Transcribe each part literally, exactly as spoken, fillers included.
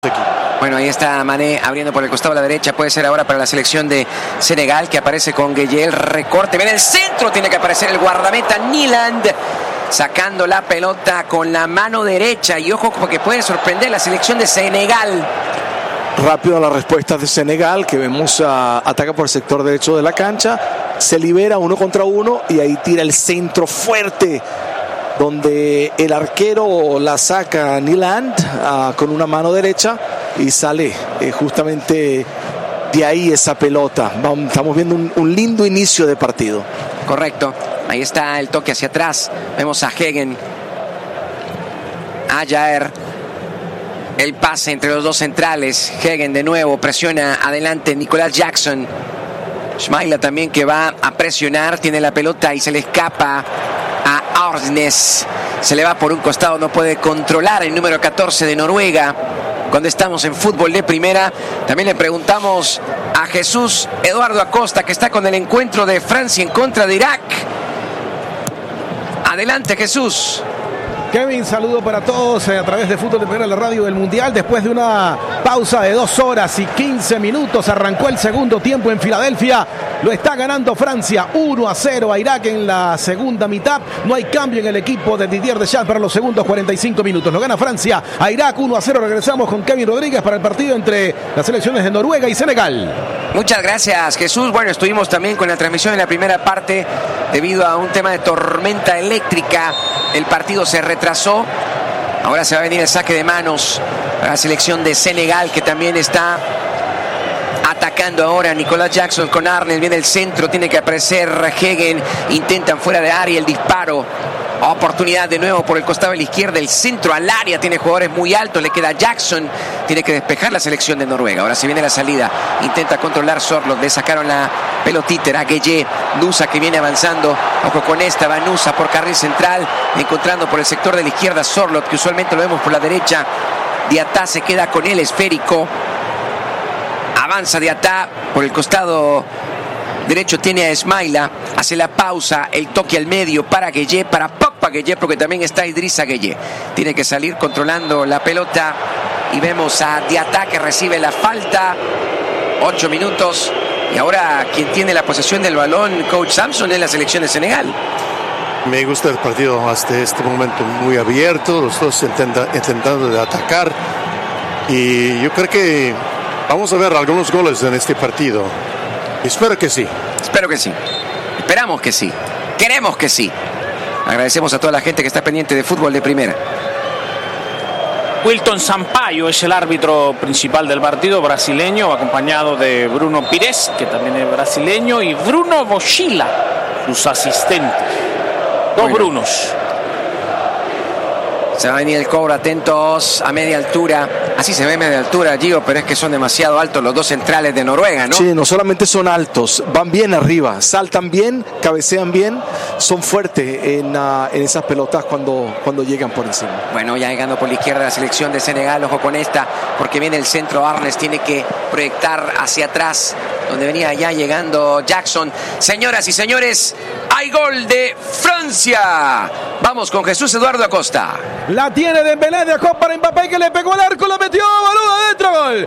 Bueno, ahí está Mané abriendo por el costado a la derecha. Puede ser ahora para la selección de Senegal, que aparece con Gueye. El recorte, viene el centro, tiene que aparecer el guardameta Nyland, sacando la pelota con la mano derecha. Y ojo, porque puede sorprender la selección de Senegal. Rápido la respuesta de Senegal, que vemos uh, ataca por el sector derecho de la cancha, se libera uno contra uno y ahí tira el centro fuerte, donde el arquero la saca Nyland uh, con una mano derecha y sale eh, justamente de ahí esa pelota. Vamos, estamos viendo un, un lindo inicio de partido. Correcto, ahí está el toque hacia atrás. Vemos a Hegen, a Jair. El pase entre los dos centrales. Hegen de nuevo presiona adelante Nicolás Jackson. Smaila también, que va a presionar. Tiene la pelota y se le escapa a Arnes. Se le va por un costado, no puede controlar el número catorce de Noruega. Cuando estamos en fútbol de primera, también le preguntamos a Jesús Eduardo Acosta, que está con el encuentro de Francia en contra de Irak. Adelante, Jesús. Kevin, saludo para todos a través de Fútbol de Primera, la radio del Mundial. Después de una pausa de dos horas y quince minutos, arrancó el segundo tiempo en Filadelfia. Lo está ganando Francia uno a cero a Irak en la segunda mitad. No hay cambio en el equipo de Didier Deschamps para los segundos cuarenta y cinco minutos. Lo gana Francia a Irak uno a cero. Regresamos con Kevin Rodríguez para el partido entre las selecciones de Noruega y Senegal. Muchas gracias, Jesús. Bueno, estuvimos también con la transmisión en la primera parte debido a un tema de tormenta eléctrica. El partido se retrasó. Ahora se va a venir el saque de manos para la selección de Senegal, que también está atacando ahora. Nicolás Jackson con Arnes, viene el centro, tiene que aparecer Hegen, intentan fuera de área el disparo. Oportunidad de nuevo por el costado de la izquierda, el centro al área, tiene jugadores muy altos, le queda Jackson, tiene que despejar la selección de Noruega. Ahora sí viene la salida, intenta controlar Sorloth, le sacaron la pelotita, era Gueye. Nusa, que viene avanzando, ojo con esta, va Nusa por carril central, encontrando por el sector de la izquierda Sorloth, que usualmente lo vemos por la derecha. Diatá se queda con el esférico, avanza Diatá por el costado derecho, tiene a Smaila, hace la pausa, el toque al medio para Gueye, para Papa Gueye, porque también está Idrissa Gueye. Tiene que salir controlando la pelota y vemos a Diatá, que recibe la falta. Ocho minutos y ahora quien tiene la posesión del balón, Coach Sampson, es la selección de Senegal. Me gusta el partido hasta este momento muy abierto, los dos intenta, intentando de atacar, y yo creo que vamos a ver algunos goles en este partido. Espero que sí. Espero que sí. Esperamos que sí. Queremos que sí. Agradecemos a toda la gente que está pendiente de fútbol de primera. Wilton Sampaio es el árbitro principal del partido, brasileño, acompañado de Bruno Pires, que también es brasileño, y Bruno Boschila, sus asistentes. Dos bueno. Brunos. Se va a venir el cobro, atentos a media altura. Así se ve media altura, Gio, pero es que son demasiado altos los dos centrales de Noruega, ¿no? Sí, no solamente son altos, van bien arriba, saltan bien, cabecean bien, son fuertes en, uh, en esas pelotas cuando, cuando llegan por encima. Bueno, ya llegando por la izquierda la selección de Senegal, ojo con esta, porque viene el centro. Arnes tiene que proyectar hacia atrás, donde venía ya llegando Jackson. Señoras y señores, hay gol de Francia. Vamos con Jesús Eduardo Acosta. La tiene Dembélé, dejó para Mbappé, que le pegó al arco, lo metió, balón adentro, gol.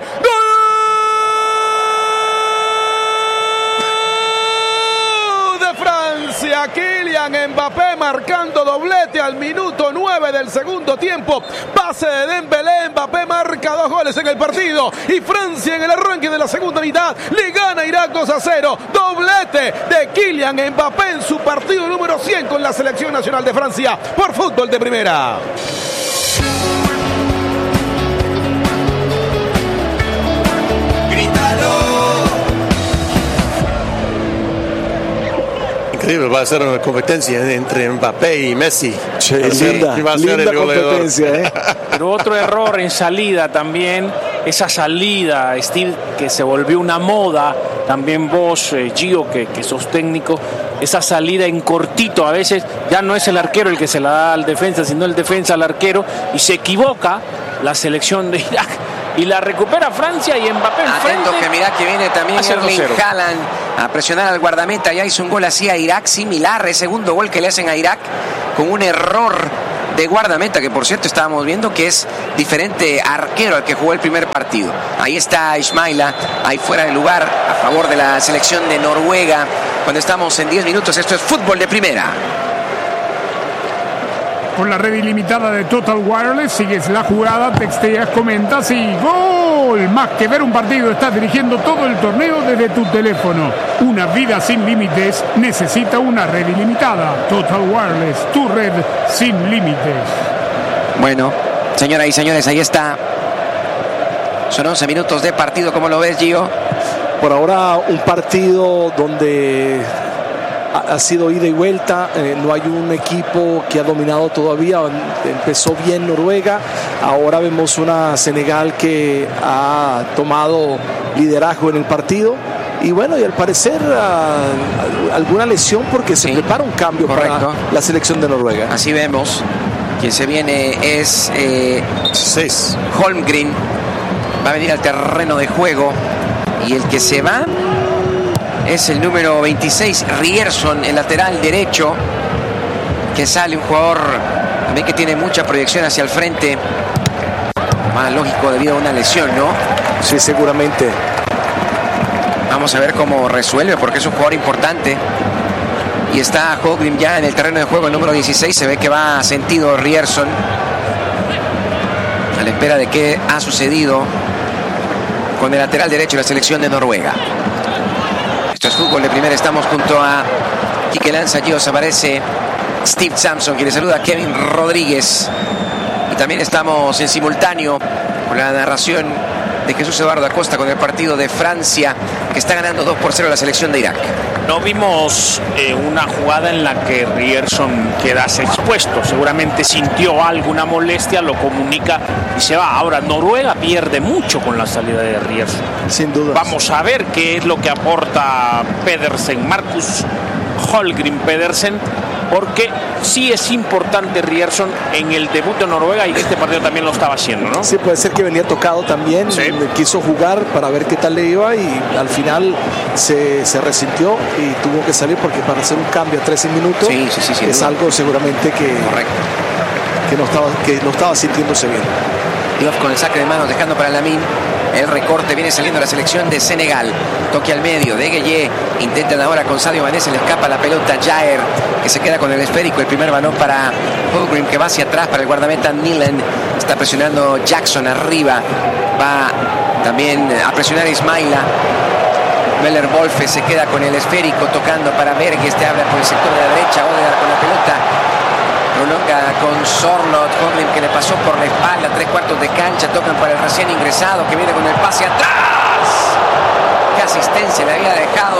¡Gol de Francia! Kylian Mbappé marcando doblete al minuto nueve del segundo tiempo. Pase de Dembélé, Mbappé marca dos goles en el partido. Y Francia en el arranque de la segunda mitad le gana a Irak dos a cero. Doblete de Kylian Mbappé en su partido número cien con la selección nacional de Francia por fútbol de primera. Increíble, va a ser una competencia entre Mbappé y Messi. Sí, linda, va a ser linda el competencia, ¿eh? Pero otro error en salida también, esa salida, Steve, que se volvió una moda, también vos, eh, Gio, que, que sos técnico, esa salida en cortito, a veces ya no es el arquero el que se la da al defensa, sino el defensa al arquero, y se equivoca la selección de Irak, y la recupera Francia y Mbappé enfrente. Atento que mirá que viene también Erling Haaland a presionar al guardameta. Ya hizo un gol así a Irak, similar, el segundo gol que le hacen a Irak con un error de guardameta, que por cierto estábamos viendo que es diferente arquero al que jugó el primer partido. Ahí está Ismaila, ahí fuera de lugar, a favor de la selección de Noruega. Cuando estamos en diez minutos, esto es fútbol de primera. Con la red ilimitada de Total Wireless, sigues la jugada, texteas, comentas y ¡gol! Más que ver un partido, estás dirigiendo todo el torneo desde tu teléfono. Una vida sin límites necesita una red ilimitada. Total Wireless, tu red sin límites. Bueno, señoras y señores, ahí está. Son once minutos de partido, ¿cómo lo ves, Gio? Por ahora un partido donde ha sido ida y vuelta, eh, no hay un equipo que ha dominado todavía. Empezó bien Noruega, ahora vemos una Senegal que ha tomado liderazgo en el partido y bueno, y al parecer uh, alguna lesión porque se sí, prepara un cambio correcto. Para la selección de Noruega. Así vemos, quien se viene es eh, Holmgren, va a venir al terreno de juego y el que se va es el número veintiséis, Ryerson, el lateral derecho, que sale un jugador también que tiene mucha proyección hacia el frente. Más lógico debido a una lesión, ¿no? Sí, seguramente. Vamos a ver cómo resuelve, porque es un jugador importante. Y está Holmgren ya en el terreno de juego, el número dieciséis. Se ve que va sentido Ryerson, a la espera de qué ha sucedido con el lateral derecho de la selección de Noruega. Esto es fútbol de primera, estamos junto a Quique Lanza, Gio aparece Steve Sampson, quien le saluda a Kevin Rodríguez. Y también estamos en simultáneo con la narración de Jesús Eduardo Acosta con el partido de Francia, que está ganando dos por cero la selección de Irak. No vimos eh, una jugada en la que Ryerson quedase expuesto. Seguramente sintió alguna molestia, lo comunica y se va. Ahora, Noruega pierde mucho con la salida de Ryerson. Sin duda. Vamos a ver qué es lo que aporta Pedersen, Marcus Holmgren Pedersen, porque sí es importante Ryerson en el debut de Noruega y en este partido también lo estaba haciendo, ¿no? Sí, puede ser que venía tocado también, sí. Quiso jugar para ver qué tal le iba y al final se, se resintió y tuvo que salir porque para hacer un cambio a trece minutos sí, sí, sí, sí, es algo seguramente que, que, no estaba, que no estaba sintiéndose bien. Dios con el saque de manos dejando para Lamine. El recorte viene saliendo la selección de Senegal. Toque al medio de Gueye. Intentan ahora con Sadio Mané. Se le escapa la pelota. Jair, que se queda con el esférico. El primer balón para Holmgren, que va hacia atrás para el guardameta Milan. Está presionando Jackson arriba. Va también a presionar Ismaila. Möller Wolfe se queda con el esférico tocando para Berg. Este habla por el sector de la derecha. Odegaard con la pelota. Prolonga con Sorloth, Holmgren que le pasó por la espalda, tres cuartos de cancha, tocan para el recién ingresado que viene con el pase atrás. Qué asistencia le había dejado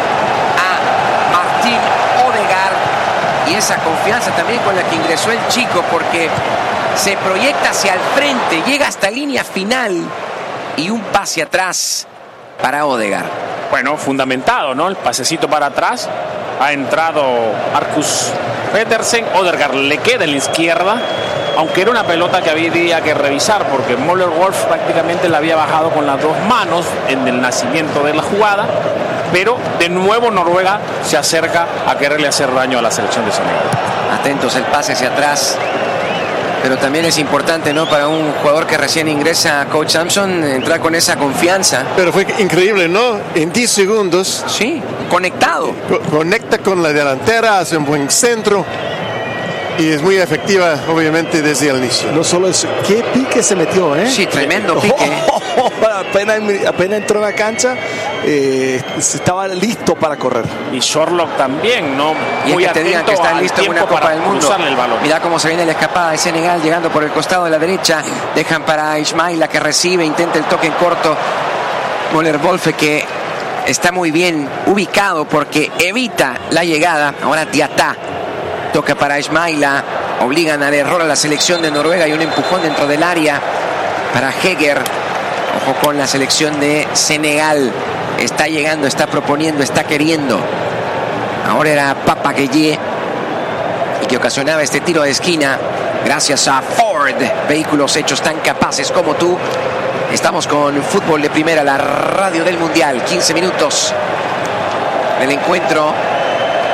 a Martín Odegaard y esa confianza también con la que ingresó el chico, porque se proyecta hacia el frente, llega hasta línea final y un pase atrás para Odegaard. Bueno, fundamentado, ¿no? El pasecito para atrás. Ha entrado Marcus Pedersen, Odegaard le queda en la izquierda, aunque era una pelota que había que revisar porque Möller Wolf prácticamente la había bajado con las dos manos en el nacimiento de la jugada, pero de nuevo Noruega se acerca a quererle hacer daño a la selección de Senegal. Atentos el pase hacia atrás, pero también es importante, ¿no?, para un jugador que recién ingresa, Coach Sampson, entrar con esa confianza. Pero fue increíble, ¿no? En diez segundos. Sí, conectado. Co- conecta con la delantera, hace un buen centro y es muy efectiva, obviamente, desde el inicio. No solo eso, qué pique se metió, ¿eh? Sí, tremendo pique. Oh, oh, oh, apenas, apenas entró en la cancha, eh, estaba listo para correr. Y Sorloth también, ¿no? Y es Muy que te digan que están listos en una Copa del Mundo. El balón. Mira cómo se viene la escapada de Senegal, llegando por el costado de la derecha. Dejan para Ismaila, que recibe, intenta el toque en corto. Möller Wolfe, que está muy bien ubicado porque evita la llegada. Ahora Diatá toca para Ismaila. Obligan al error a la selección de Noruega y un empujón dentro del área para Heger. Ojo con la selección de Senegal. Está llegando, está proponiendo, está queriendo. Ahora era Papa Gueye y que ocasionaba este tiro de esquina gracias a Ford. Vehículos hechos tan capaces como tú. Estamos con Fútbol de Primera, la radio del Mundial. quince minutos del encuentro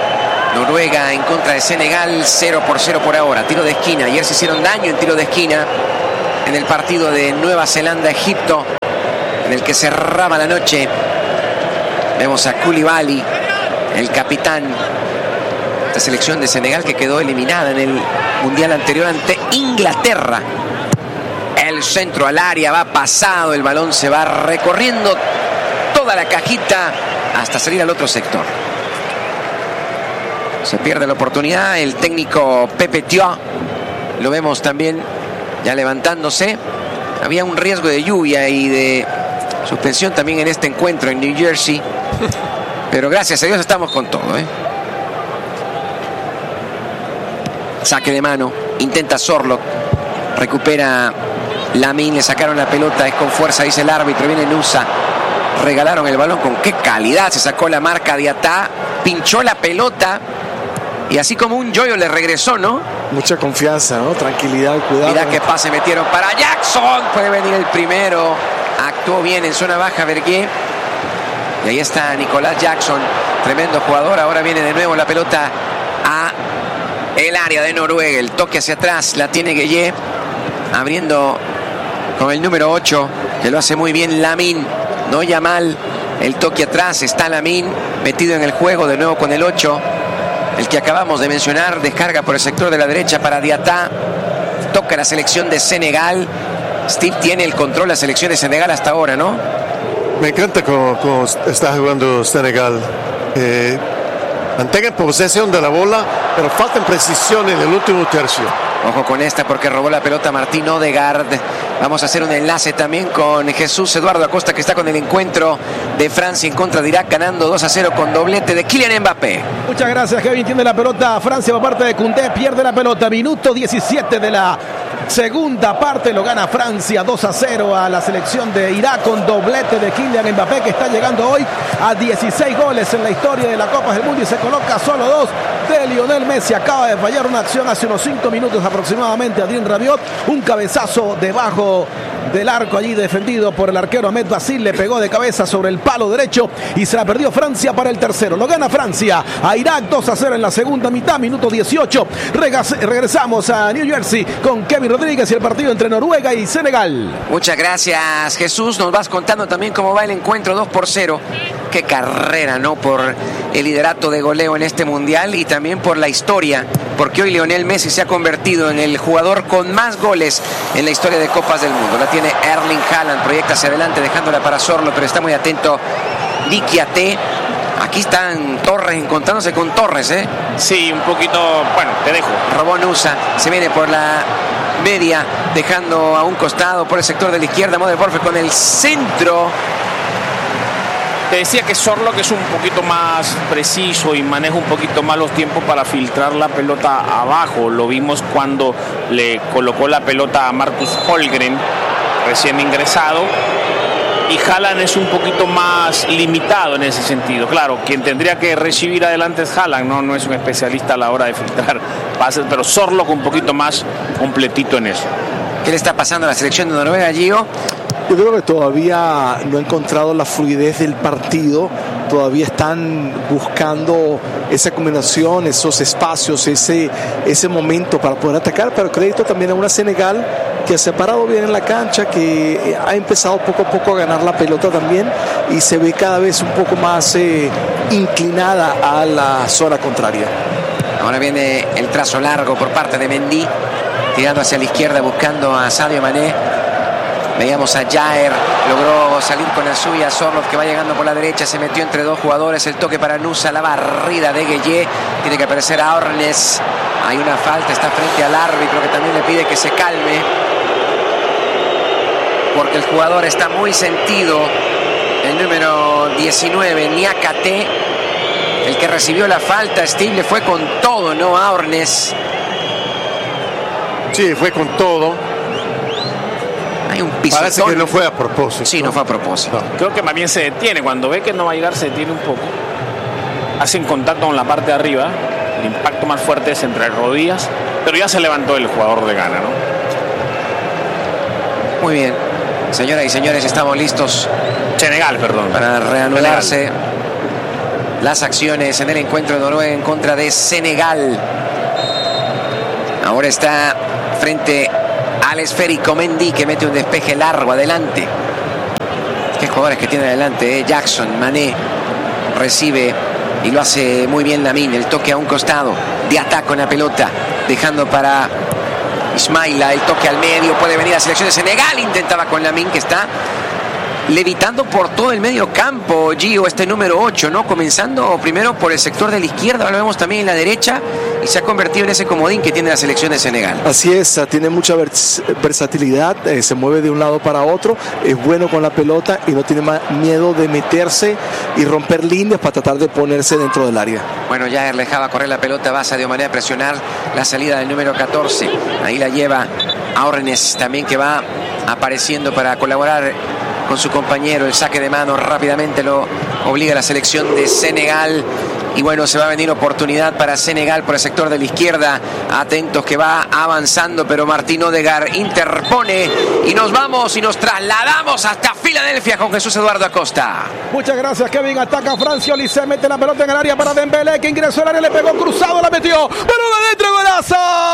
Noruega en contra de Senegal, cero por cero por ahora. Tiro de esquina. Ayer se hicieron daño en tiro de esquina en el partido de Nueva Zelanda-Egipto, en el que cerraba la noche. Vemos a Koulibaly, el capitán de esta selección de Senegal, que quedó eliminada en el mundial anterior ante Inglaterra. El centro al área va pasado, el balón se va recorriendo toda la cajita hasta salir al otro sector. Se pierde la oportunidad. El técnico Pepe Thiaw lo vemos también ya levantándose. Había un riesgo de lluvia y de suspensión también en este encuentro en New Jersey, pero gracias a Dios estamos con todo, ¿eh? Saque de mano, intenta Zorlot, recupera Lamine, le sacaron la pelota, es con fuerza, dice el árbitro, viene Nusa, regalaron el balón, con qué calidad se sacó la marca de Diatá, pinchó la pelota y así como un yoyo le regresó, ¿no? Mucha confianza, ¿no? Tranquilidad, cuidado. Mira qué pase metieron para Jackson, puede venir el primero, actuó bien en zona baja Vergué, y ahí está Nicolás Jackson, tremendo jugador. Ahora viene de nuevo la pelota a el área de Noruega, el toque hacia atrás, la tiene Gueye, abriendo con el número ocho, que lo hace muy bien Lamine, no Yamal, el toque atrás, está Lamine metido en el juego, de nuevo con el ocho, el que acabamos de mencionar, descarga por el sector de la derecha para Diatá, toca la selección de Senegal. Steve tiene el control de la selección de Senegal hasta ahora, ¿no? Me encanta cómo, cómo está jugando Senegal. Eh, mantengan posesión de la bola, pero falta precisión en el último tercio. Ojo con esta porque robó la pelota Martín Odegaard. Vamos a hacer un enlace también con Jesús Eduardo Acosta, que está con el encuentro de Francia en contra de Irak, ganando dos a cero con doblete de Kylian Mbappé. Muchas gracias, Kevin. Tiene la pelota Francia por parte de Koundé, pierde la pelota. Minuto diecisiete de la segunda parte, lo gana Francia dos a cero a la selección de Irak con doblete de Kylian Mbappé, que está llegando hoy a dieciséis goles en la historia de la Copa del Mundo y se coloca solo dos de Lionel Messi. Acaba de fallar una acción hace unos cinco minutos aproximadamente Adrien Rabiot, un cabezazo debajo del arco allí defendido por el arquero Ahmed Basil, le pegó de cabeza sobre el palo derecho y se la perdió Francia para el tercero. Lo gana Francia a Irak dos a cero en la segunda mitad, minuto dieciocho. Regresamos a New Jersey con Kevin Rodríguez y el partido entre Noruega y Senegal. Muchas gracias, Jesús. Nos vas contando también cómo va el encuentro. Dos por cero. Qué carrera, ¿no? Por el liderato de goleo en este mundial y también por la historia, porque hoy Lionel Messi se ha convertido en el jugador con más goles en la historia de Copas del Mundo. La tiene Erling Haaland, proyecta hacia adelante dejándola para Zorlo, pero está muy atento Dikiaté. Aquí están Torres encontrándose con Torres, ¿eh? Sí, un poquito, bueno, te dejo. Robó Nusa, se viene por la media, dejando a un costado por el sector de la izquierda, Modern Warfare con el centro. Te decía que Zorlo, que es un poquito más preciso y maneja un poquito más los tiempos para filtrar la pelota abajo. Lo vimos cuando le colocó la pelota a Marcus Holmgren, recién ingresado. Y Haaland es un poquito más limitado en ese sentido. Claro, quien tendría que recibir adelante es Haaland, no, no es un especialista a la hora de filtrar pases, pero Zorlo un poquito más completito en eso. ¿Qué le está pasando a la selección de Noruega, Gio? Yo creo que todavía no ha encontrado la fluidez del partido, todavía están buscando esa combinación, esos espacios, ese, ese momento para poder atacar, pero crédito también a una Senegal que se ha parado bien en la cancha, que ha empezado poco a poco a ganar la pelota también y se ve cada vez un poco más eh, inclinada a la zona contraria. Ahora viene el trazo largo por parte de Mendy, tirando hacia la izquierda buscando a Sadio Mané. Veíamos a Jair, logró salir con la suya. Zorlov, que va llegando por la derecha, se metió entre dos jugadores. El toque para Nusa, la barrida de Gueye. Tiene que aparecer a Ornes. Hay una falta, está frente al árbitro, que también le pide que se calme, porque el jugador está muy sentido. El número diecinueve, Niakate, el que recibió la falta. Steve le fue con todo, ¿no? A Ornes. Sí, fue con todo. Hay un pisotón. Parece que no fue a propósito. Sí, no fue a propósito. No. Creo que más bien se detiene. Cuando ve que no va a llegar, se detiene un poco. Hacen contacto con la parte de arriba. El impacto más fuerte es entre rodillas. Pero ya se levantó el jugador de Ghana, ¿no? Muy bien. Señoras y señores, estamos listos. Senegal, perdón. Para reanudarse. las acciones en el encuentro de Noruega en contra de Senegal. Ahora está frente al esférico Mendy, que mete un despeje largo adelante. Qué jugadores que tiene adelante, ¿eh? Jackson, Mané recibe y lo hace muy bien Lamine. El toque a un costado, de ataque con la pelota, dejando para Ismaila. El toque al medio, puede venir la selección de Senegal. Intentaba con Lamine, que está levitando por todo el medio campo, Gio, este número ocho, ¿no? Comenzando primero por el sector de la izquierda, ahora lo vemos también en la derecha, y se ha convertido en ese comodín que tiene la selección de Senegal. Así es, tiene mucha vers versatilidad, eh, se mueve de un lado para otro, es bueno con la pelota y no tiene más miedo de meterse y romper líneas para tratar de ponerse dentro del área. Bueno, ya dejaba correr la pelota, va Sadio Mané a presionar la salida del número catorce. Ahí la lleva a Ornes también, que va apareciendo para colaborar con su compañero. El saque de mano rápidamente lo obliga a la selección de Senegal. Y bueno, se va a venir oportunidad para Senegal por el sector de la izquierda. Atentos, que va avanzando, pero Martín Odegaard interpone. Y nos vamos y nos trasladamos hasta Filadelfia con Jesús Eduardo Acosta. Muchas gracias, Kevin. Ataca Francia. Olise mete la pelota en el área para Dembélé, que ingresó al área, le pegó cruzado, la metió. ¡Pero de dentro, golazo!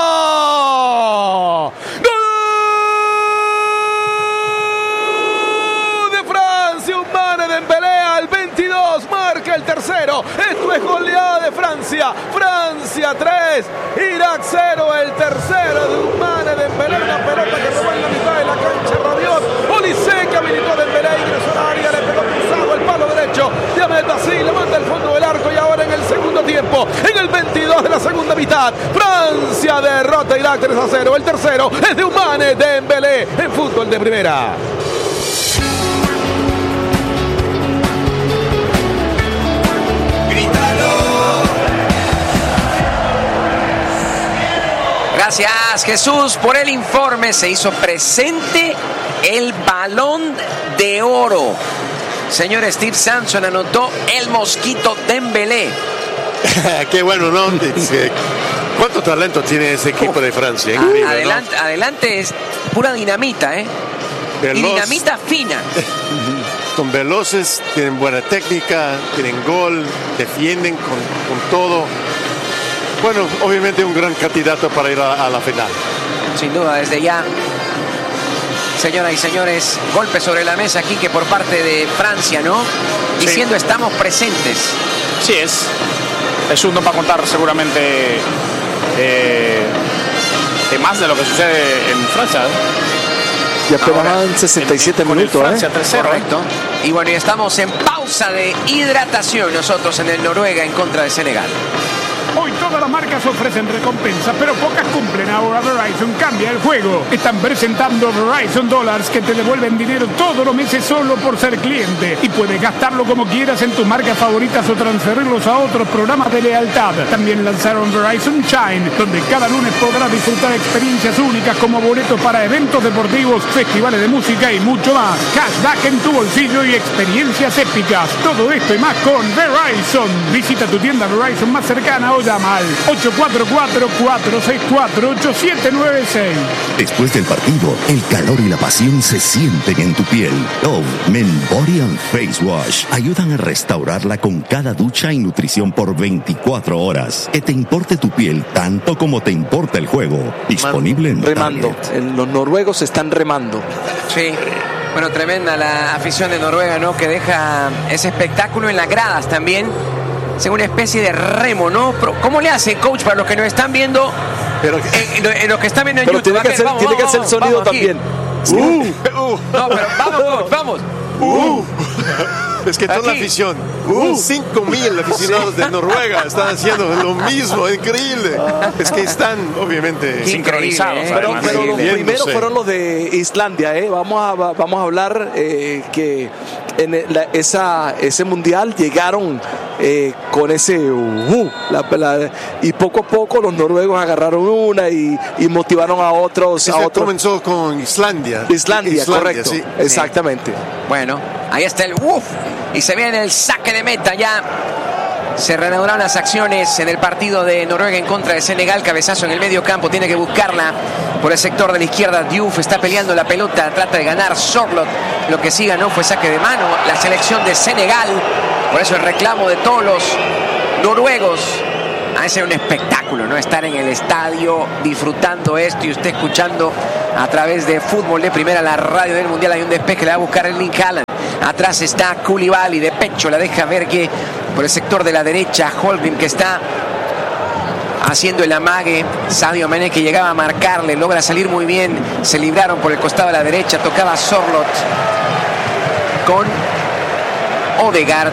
¡Gol! Dembélé al veintidós, marca el tercero. Esto es goleada de Francia. Francia tres, Irak cero. El tercero de Ousmane Dembélé, una pelota que robó en la mitad de la cancha. Rabiot, Olise, que habilitó a Dembélé, ingresó al área, le pegó cruzado el palo derecho. Diamet así, le manda el fondo del arco. Y ahora en el segundo tiempo, en el veintidós de la segunda mitad, Francia derrota a Irak tres a cero. El tercero es de Ousmane Dembélé en fútbol de primera. Gracias, Jesús, por el informe. Se hizo presente el Balón de Oro. Señor Steve Sampson anotó el Mosquito Dembélé. Qué bueno, ¿no? ¿Cuánto talento tiene ese equipo de Francia? Increíble, adelante, ¿no? Adelante es pura dinamita, ¿eh? Veloz. Y dinamita fina. Son veloces, tienen buena técnica, tienen gol, defienden con, con todo. Bueno, obviamente un gran candidato para ir a, a la final. Sin duda, desde ya. Señoras y señores, golpe sobre la mesa aquí, que por parte de Francia, ¿no? Diciendo sí, estamos presentes. Sí, es. Es uno para contar seguramente eh, de más de lo que sucede en Francia, ¿eh? Y apenas van sesenta y siete en, minutos, Francia, ¿eh? Tercero, correcto. Y bueno, y estamos en pausa de hidratación nosotros en el Noruega en contra de Senegal. Hoy todas las marcas ofrecen recompensas, pero pocas cumplen. Ahora Verizon cambia el juego. Están presentando Verizon Dollars, que te devuelven dinero todos los meses solo por ser cliente. Y puedes gastarlo como quieras en tus marcas favoritas o transferirlos a otros programas de lealtad. También lanzaron Verizon Shine, donde cada lunes podrás disfrutar experiencias únicas como boletos para eventos deportivos, festivales de música y mucho más. Cashback en tu bolsillo y experiencias épicas. Todo esto y más con Verizon. Visita tu tienda Verizon más cercana o llama al ocho cuatro cuatro, cuatro seis cuatro, ocho siete nueve seis. Después del partido, el calor y la pasión se sienten en tu piel. Dove Men Body and Face Wash ayudan a restaurarla con cada ducha y nutrición por veinticuatro horas. Que te importe tu piel tanto como te importa el juego. Disponible en remando. En los noruegos están remando. Sí. Bueno, tremenda la afición de Noruega, ¿no? Que deja ese espectáculo en las gradas también. Es una especie de remo, ¿no? ¿Cómo le hace, coach, para los que nos están viendo? Pero, en, en los que están viendo en pero YouTube. Tiene que hacer, vamos, tiene vamos, que hacer sonido vamos también. Uh, uh. No, pero vamos, coach, vamos. Uh. Es que toda aquí la afición, uh. cinco mil aficionados de Noruega están haciendo lo mismo, increíble. Es que están, obviamente, sincronizados. Eh, pero, pero los primeros fueron los de Islandia, ¿eh? Vamos a, vamos a hablar eh, que en la, esa, ese mundial llegaron eh, con ese uh, la, la, y poco a poco los noruegos agarraron una y, y motivaron a otros. Ese a otros. Comenzó con Islandia. Islandia, Islandia correcto. Sí. Exactamente. Sí. Bueno, ahí está el uff. Y se viene el saque de meta ya. Se reanudaron las acciones en el partido de Noruega en contra de Senegal. Cabezazo en el medio campo, tiene que buscarla por el sector de la izquierda. Diouf está peleando la pelota, trata de ganar Sorloth. Lo que sí ganó fue saque de mano. La selección de Senegal Por eso el reclamo de todos los noruegos. Ha de ser un espectáculo, ¿no? Estar en el estadio disfrutando esto y usted escuchando a través de Fútbol de Primera, la radio del Mundial. Hay un despeje, le va a buscar Erling Haaland. Atrás está Koulibaly, de pecho la deja Berge por el sector de la derecha. Holmgren, que está haciendo el amague. Sadio Mané, que llegaba a marcarle, logra salir muy bien. Se libraron por el costado de la derecha. Tocaba Sorloth con Odegaard.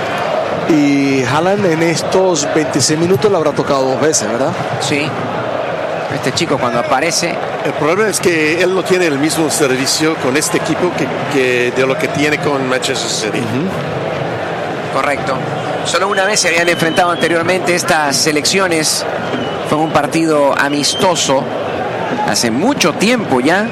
Y Haaland en estos veintiséis minutos lo habrá tocado dos veces, ¿verdad? Sí. Este chico cuando aparece... El problema es que él no tiene el mismo servicio con este equipo que, que de lo que tiene con Manchester City. Uh-huh. Correcto. Solo una vez se habían enfrentado anteriormente estas selecciones. Fue un partido amistoso hace mucho tiempo ya.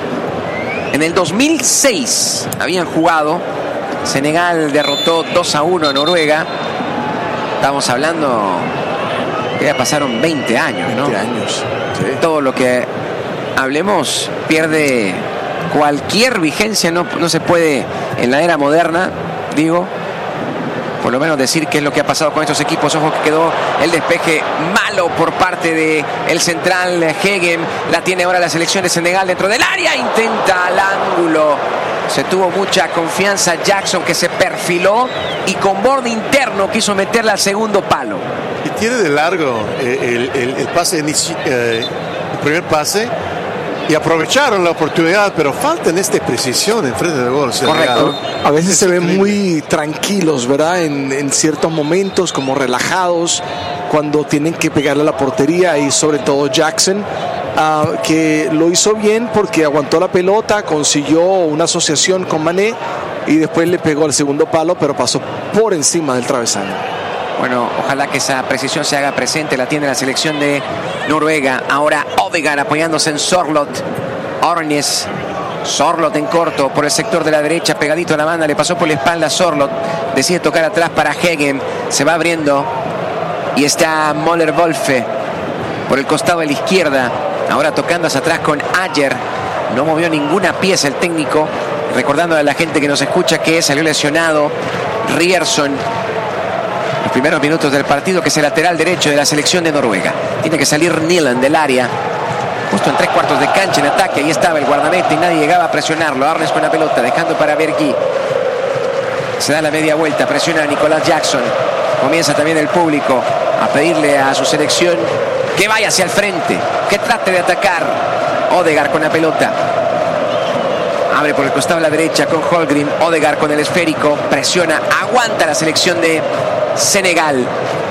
En el dos mil seis habían jugado. Senegal derrotó dos a uno a Noruega. Estamos hablando que ya pasaron veinte años, ¿no? veinte años. Sí. Todo lo que hablemos pierde cualquier vigencia. No, no se puede en la era moderna, digo, por lo menos decir qué es lo que ha pasado con estos equipos. Ojo que quedó el despeje malo por parte de el central Hegem. La tiene ahora la selección de Senegal dentro del área. Intenta al ángulo. Se tuvo mucha confianza Jackson, que se perfiló y con borde interno quiso meterla al segundo palo. Y tiene de largo eh, el, el, el pase inici- eh, el primer pase, y aprovecharon la oportunidad, pero falta en esta precisión en frente de gol. Correcto. A veces es se ven increíble. muy tranquilos, ¿verdad? En, en ciertos momentos, como relajados, cuando tienen que pegarle a la portería, y sobre todo Jackson, uh, que lo hizo bien porque aguantó la pelota, consiguió una asociación con Mané y después le pegó al segundo palo, pero pasó por encima del travesaño. Bueno, ojalá que esa precisión se haga presente. La tiene la selección de Noruega. Ahora Odegaard apoyándose en Sorloth. Ornes. Sorloth en corto por el sector de la derecha, pegadito a la banda. Le pasó por la espalda a Sorloth. Decide tocar atrás para Hegem. Se va abriendo. Y está Möller Wolfe por el costado de la izquierda. Ahora tocando hacia atrás con Ayer. No movió ninguna pieza el técnico. Recordando a la gente que nos escucha que salió lesionado Ryerson. Los primeros minutos del partido, que es el lateral derecho de la selección de Noruega. Tiene que salir Nyland del área, justo en tres cuartos de cancha en ataque. Ahí estaba el guardameta y nadie llegaba a presionarlo. Arnes con la pelota, dejando para Bergui. Se da la media vuelta, presiona a Nicolás Jackson. Comienza también el público a pedirle a su selección que vaya hacia el frente, que trate de atacar. Odegaard con la pelota. Abre por el costado a la derecha con Holmgren. Odegaard con el esférico. Presiona, aguanta la selección de Senegal.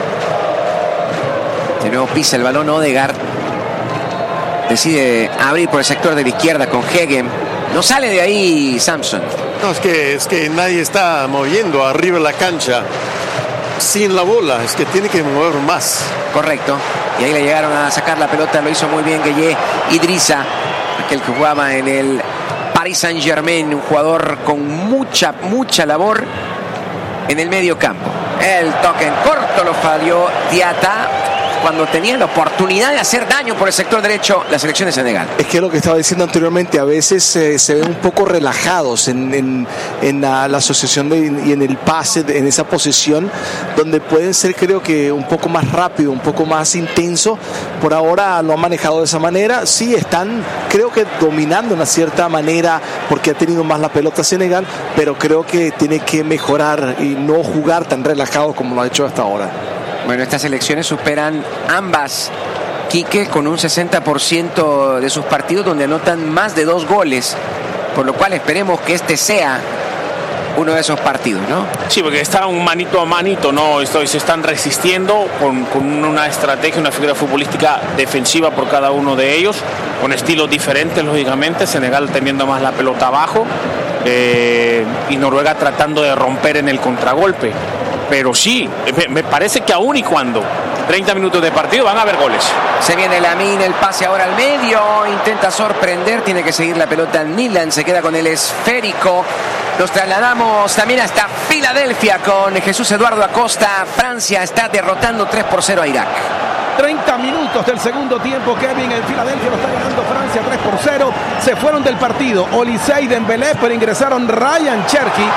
De nuevo pisa el balón Odegaard. Decide abrir por el sector de la izquierda con Hegem. No sale de ahí Samson. No, es que, es que nadie está moviendo arriba de la cancha sin la bola. Es que tiene que mover más. Correcto. Y ahí le llegaron a sacar la pelota. Lo hizo muy bien Gueye Idrissa, aquel que jugaba en el Paris Saint-Germain, un jugador con mucha, mucha labor en el medio campo. El toque en corto lo falló Diatta cuando tenía la oportunidad de hacer daño por el sector derecho la selección de Senegal. Es que lo que estaba diciendo anteriormente, a veces eh, se ven un poco relajados en, en, en la, la asociación de, y en el pase, de, en esa posesión, donde pueden ser, creo que un poco más rápido, un poco más intenso. Por ahora lo han manejado de esa manera. Sí, están, creo que dominando de una cierta manera, porque ha tenido más la pelota Senegal, pero creo que tiene que mejorar y no jugar tan relajado como lo ha hecho hasta ahora. Bueno, estas selecciones superan ambas, Quique, con un sesenta por ciento de sus partidos donde anotan más de dos goles, por lo cual esperemos que este sea uno de esos partidos, ¿no? Sí, porque está un manito a manito, ¿no? Esto, se están resistiendo con, con una estrategia, una figura futbolística defensiva por cada uno de ellos, con estilos diferentes, lógicamente. Senegal teniendo más la pelota abajo eh, y Noruega tratando de romper en el contragolpe. Pero sí, me parece que aún y cuando treinta minutos de partido van a haber goles. Se viene Lamine, el pase ahora al medio, intenta sorprender, tiene que seguir la pelota Nyland, se queda con el esférico. Nos trasladamos también hasta Filadelfia con Jesús Eduardo Acosta. Francia está derrotando tres por cero a Irak. treinta minutos del segundo tiempo, Kevin, en Filadelfia lo está ganando Francia tres por cero. Se fueron del partido Olise y Dembélé, pero ingresaron Ryan Cherki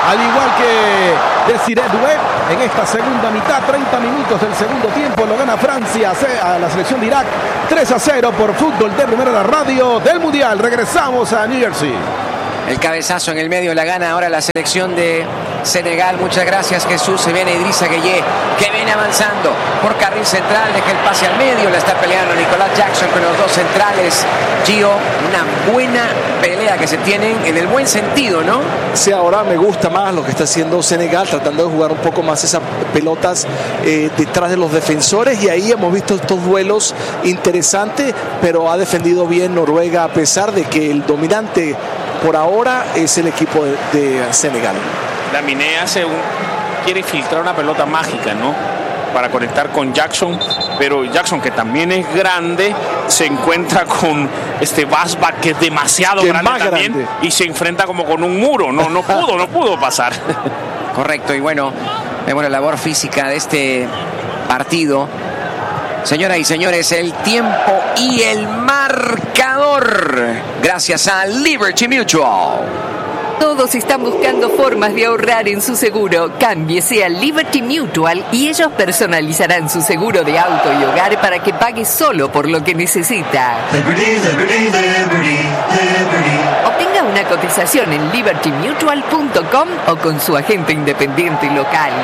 al igual que Desiré Doué. En esta segunda mitad, treinta minutos del segundo tiempo, lo gana Francia a la selección de Irak tres a cero por Fútbol de Primera, la radio del Mundial. Regresamos a New Jersey. El cabezazo en el medio la gana ahora la selección de Senegal. Muchas gracias, Jesús. Se viene Idrissa Gueye, que viene avanzando por carril central, deja el pase al medio, la está peleando Nicolás Jackson con los dos centrales. Gio, una buena pelea que se tienen en el buen sentido, ¿no? Sí, ahora me gusta más lo que está haciendo Senegal, tratando de jugar un poco más esas pelotas eh, detrás de los defensores, y ahí hemos visto estos duelos interesantes, pero ha defendido bien Noruega a pesar de que el dominante por ahora es el equipo de, de Senegal. Lamine hace un, quiere filtrar una pelota mágica, ¿no? Para conectar con Jackson, pero Jackson, que también es grande, se encuentra con este Basba, que es demasiado grande también, grande. Y se enfrenta como con un muro. No, no pudo, no pudo pasar. Correcto, y bueno, vemos la labor física de este partido. Señoras y señores, el tiempo y el marcador, gracias a Liberty Mutual. Todos están buscando formas de ahorrar en su seguro. Cámbiese a Liberty Mutual y ellos personalizarán su seguro de auto y hogar para que pague solo por lo que necesita. Liberty, Liberty, Liberty, Liberty. Obtenga una cotización en liberty mutual punto com o con su agente independiente local.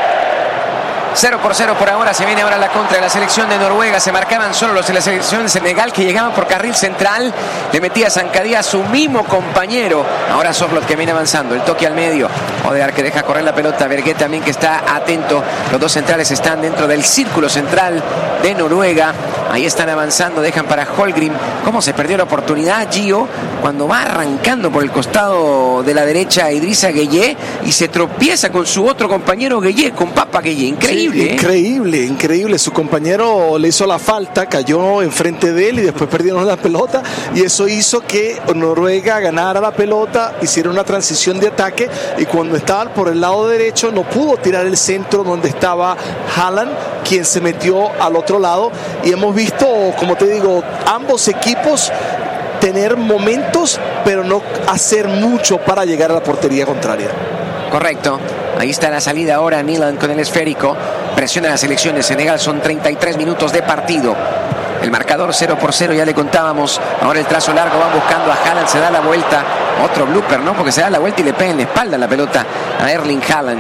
cero por cero por ahora. Se viene ahora la contra de la selección de Noruega. Se marcaban solo los de la selección de Senegal, que llegaban por carril central. Le metía zancadilla a su mismo compañero. Ahora Sorloth, que viene avanzando. El toque al medio. Odegaard, que deja correr la pelota. Berguet también, que está atento. Los dos centrales están dentro del círculo central de Noruega. Ahí están avanzando. Dejan para Holgrim. ¿Cómo se perdió la oportunidad Gio cuando va arrancando por el costado de la derecha Idrissa Gueye y se tropieza con su otro compañero Gueye, con Papa Gueye? Increíble. Sí, increíble, increíble. Su compañero le hizo la falta, cayó enfrente de él y después perdieron la pelota, y eso hizo que Noruega ganara la pelota, hiciera una transición de ataque, y cuando estaba por el lado derecho no pudo tirar el centro donde estaba Haaland, quien se metió al otro lado. Y hemos visto, como te digo, ambos equipos tener momentos, pero no hacer mucho para llegar a la portería contraria. Correcto. Ahí está la salida ahora, Milan con el esférico. Presiona la selección de Senegal. Son treinta y tres minutos de partido. El marcador cero por cero, ya le contábamos. Ahora el trazo largo, van buscando a Haaland. Se da la vuelta. Otro blooper, ¿no? Porque se da la vuelta y le pega en la espalda la pelota a Erling Haaland.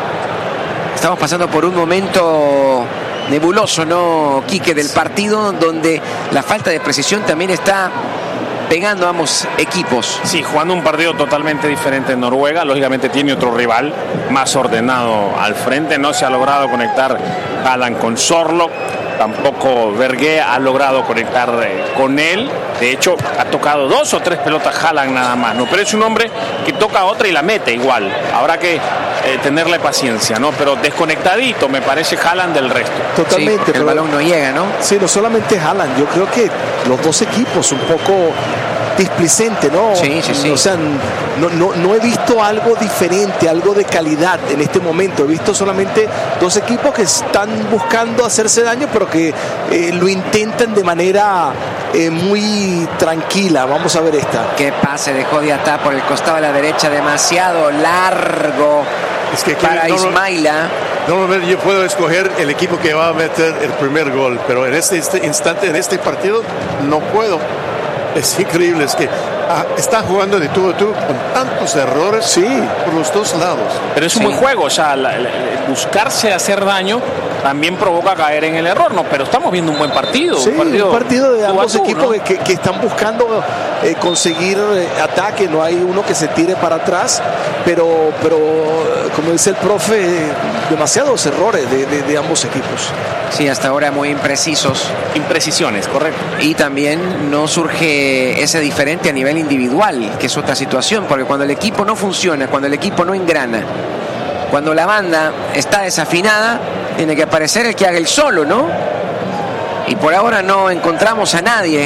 Estamos pasando por un momento nebuloso, ¿no, Quique? Del partido, donde la falta de precisión también está pegando a ambos equipos. Sí, jugando un partido totalmente diferente en Noruega. Lógicamente tiene otro rival más ordenado al frente. No se ha logrado conectar Haaland con Sorloth. Tampoco Berguet ha logrado conectar eh, con él. De hecho, ha tocado dos o tres pelotas Haaland nada más, ¿no? Pero es un hombre que toca otra y la mete igual. Habrá que eh, tenerle paciencia, ¿no? Pero desconectadito me parece Haaland del resto. Totalmente. Sí, el pero, balón no llega, ¿no? Sí, no solamente Haaland. Yo creo que los dos equipos un poco displicente, ¿no? Sí, sí, sí. O sea, no, no, no he visto algo diferente, algo de calidad en este momento. He visto solamente dos equipos que están buscando hacerse daño, pero que eh, lo intentan de manera eh, muy tranquila. Vamos a ver esta. Qué pase dejó Diatá por el costado de la derecha, demasiado largo. Es que para no, Ismaila. Normalmente yo puedo escoger el equipo que va a meter el primer gol, pero en este, este instante, en este partido, no puedo. Es increíble, es que ah, están jugando de tú a tú con tantos errores, sí, por los dos lados. Pero es un sí. buen juego, o sea, la, la, buscarse hacer daño también provoca caer en el error, ¿no? Pero estamos viendo un buen partido. Sí, un partido, un partido de ambos tú, equipos, ¿no? que, que están buscando eh, conseguir eh, ataque. No hay uno que se tire para atrás, pero, pero como dice el profe, demasiados errores de, de, de ambos equipos. Sí, hasta ahora muy imprecisos. Imprecisiones, correcto. Y también no surge ese diferente a nivel individual, que es otra situación, porque cuando el equipo no funciona, cuando el equipo no engrana, cuando la banda está desafinada, tiene que aparecer el que haga el solo, ¿no? Y por ahora no encontramos a nadie.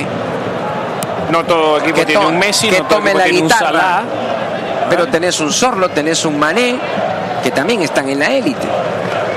No todo equipo tiene un Messi, que no todo tome equipo la tiene guitarra, un Salah. Pero tenés un Sorloth, tenés un Mané, que también están en la élite.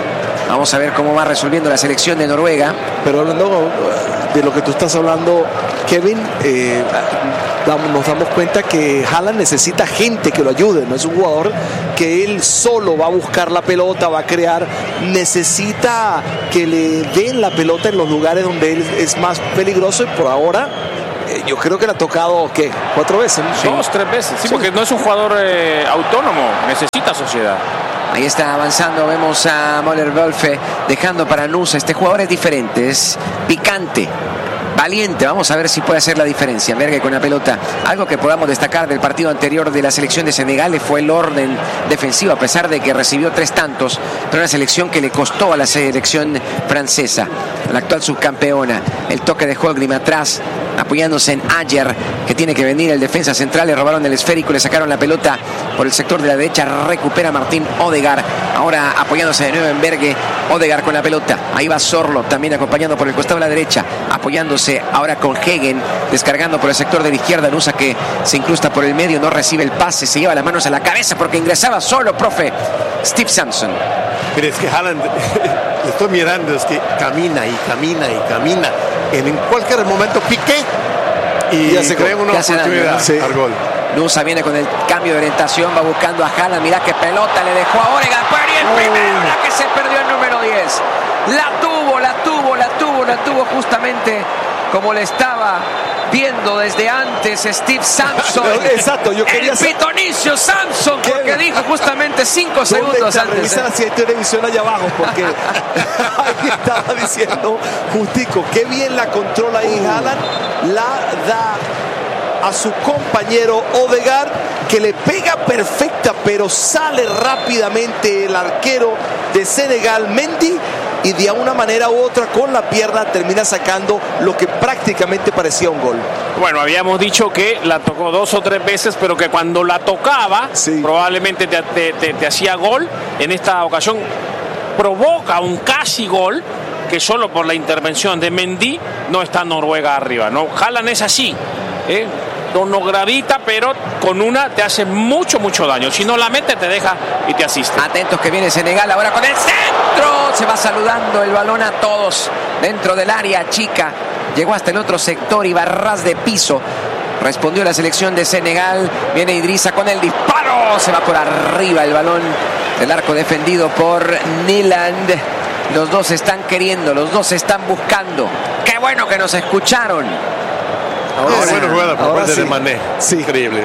Vamos a ver cómo va resolviendo la selección de Noruega. Pero hablando de lo que tú estás hablando, Kevin, eh, nos damos cuenta que Haaland necesita gente que lo ayude, no es un jugador que él solo va a buscar la pelota, va a crear, necesita que le den la pelota en los lugares donde él es más peligroso, y por ahora eh, yo creo que le ha tocado, ¿qué? ¿Cuatro veces? ¿No? Sí. Dos, tres veces, sí, sí, porque no es un jugador eh, autónomo, necesita sociedad. Ahí está avanzando, vemos a Möller-Wölfe dejando para Nusa. Este jugador es diferente, es picante, valiente. Vamos a ver si puede hacer la diferencia. Berge con la pelota. Algo que podamos destacar del partido anterior de la selección de Senegal fue el orden defensivo, a pesar de que recibió tres tantos, pero una selección que le costó a la selección francesa, la actual subcampeona. El toque de Holgrim atrás, apoyándose en Ayer, que tiene que venir el defensa central. Le robaron el esférico, le sacaron la pelota por el sector de la derecha. Recupera Martín Odegaard, ahora apoyándose de nuevo en Berge. Odegaard con la pelota, ahí va Sorloth también acompañando por el costado de la derecha, apoyándose ahora con Hegen, descargando por el sector de la izquierda. Nusa, que se incrusta por el medio, no recibe el pase, se lleva las manos a la cabeza porque ingresaba solo, profe Steve Sampson. Pero es que Haaland, le estoy mirando, es que camina y camina y camina. En cualquier momento pique y ya se crea una oportunidad sí. al gol. Nusa viene con el cambio de orientación, va buscando a Haaland. Mirá qué pelota le dejó a Odegaard. Y el oh. primero, la que se perdió el número diez. La tuvo, la tuvo, la tuvo, la tuvo justamente como le estaba viendo desde antes Steve Sampson. Exacto, yo quería el pitonicio Sampson, porque dijo justamente cinco segundos antes. Revisa la siguiente televisión allá abajo, porque ahí estaba diciendo justico, qué bien la controla ahí Haaland, la da a su compañero Odegaard, que le pega perfecta, pero sale rápidamente el arquero de Senegal, Mendy, y de una manera u otra con la pierna termina sacando lo que prácticamente parecía un gol. Bueno, habíamos dicho que la tocó dos o tres veces, pero que cuando la tocaba sí. probablemente te, te, te, te hacía gol. En esta ocasión provoca un casi gol, que solo por la intervención de Mendy no está Noruega arriba, ¿no? Haaland es así, ¿eh? No, no gravita, pero con una te hace mucho, mucho daño. Si no la mete, te deja y te asiste. Atentos que viene Senegal ahora con el centro. Se va saludando el balón a todos dentro del área chica. Llegó hasta el otro sector y va ras de piso. Respondió la selección de Senegal. Viene Idrissa con el disparo. Se va por arriba el balón del arco defendido por Nyland. Los dos están queriendo, los dos están buscando. Qué bueno que nos escucharon. Ahora, ahora, buena jugada por parte sí. de Mané. Sí. Increíble.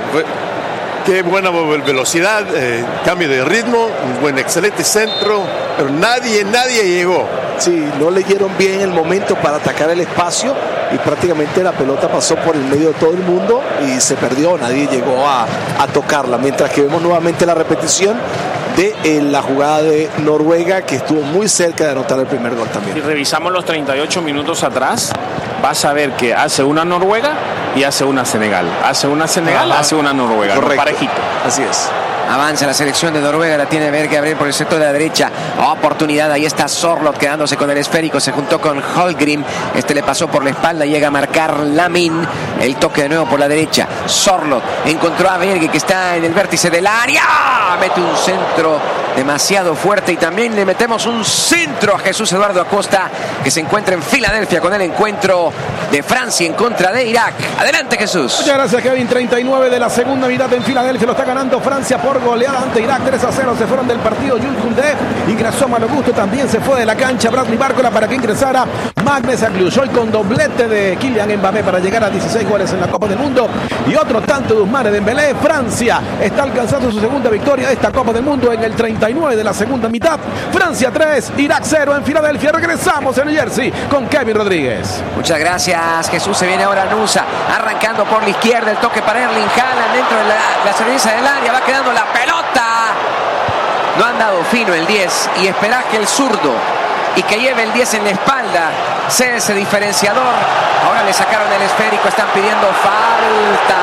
Qué buena velocidad, eh, cambio de ritmo, un buen, excelente centro, pero nadie, nadie llegó. Sí, no leyeron bien el momento para atacar el espacio y prácticamente la pelota pasó por el medio de todo el mundo y se perdió, nadie llegó a, a tocarla. Mientras que vemos nuevamente la repetición de eh, la jugada de Noruega, que estuvo muy cerca de anotar el primer gol también. Si revisamos los treinta y ocho minutos atrás, vas a ver que hace una Noruega y hace una Senegal. Hace una Senegal, ah, hace una Noruega. Correcto. No, parejito. Así es. Avanza la selección de Noruega, la tiene Berge Gabriel por el sector de la derecha. Oportunidad, ahí está Sorloth quedándose con el esférico, se juntó con Holgrim. Este le pasó por la espalda, llega a marcar Lamin. El toque de nuevo por la derecha. Sorloth encontró a Berge, que está en el vértice del área. Mete un centro demasiado fuerte y también le metemos un centro a Jesús Eduardo Acosta, que se encuentra en Filadelfia con el encuentro de Francia en contra de Irak. Adelante, Jesús. Muchas gracias, Kevin. treinta y nueve de la segunda mitad en Filadelfia. Lo está ganando Francia por goleada ante Irak. tres a cero. Se fueron del partido Jules Koundé. Ingresó Malo Gusto. También se fue de la cancha Bradley Barcola para que ingresara Magnus Agliush. Hoy con doblete de Kylian Mbappé para llegar a dieciséis goles en la Copa del Mundo. Y otro tanto de Ousmane Dembélé. Francia está alcanzando su segunda victoria de esta Copa del Mundo en el treinta y nueve de la segunda mitad. Francia tres, Irak cero en Filadelfia. Regresamos en New Jersey con Kevin Rodríguez. Muchas gracias, Jesús. Se viene ahora Nusa, arrancando por la izquierda. El toque para Erling Haaland dentro de la, la cerveza del área. Va quedando la pelota. No han dado fino el diez y esperás que el zurdo y que lleve el diez en la espalda sea ese diferenciador. Ahora le sacaron el esférico. Están pidiendo falta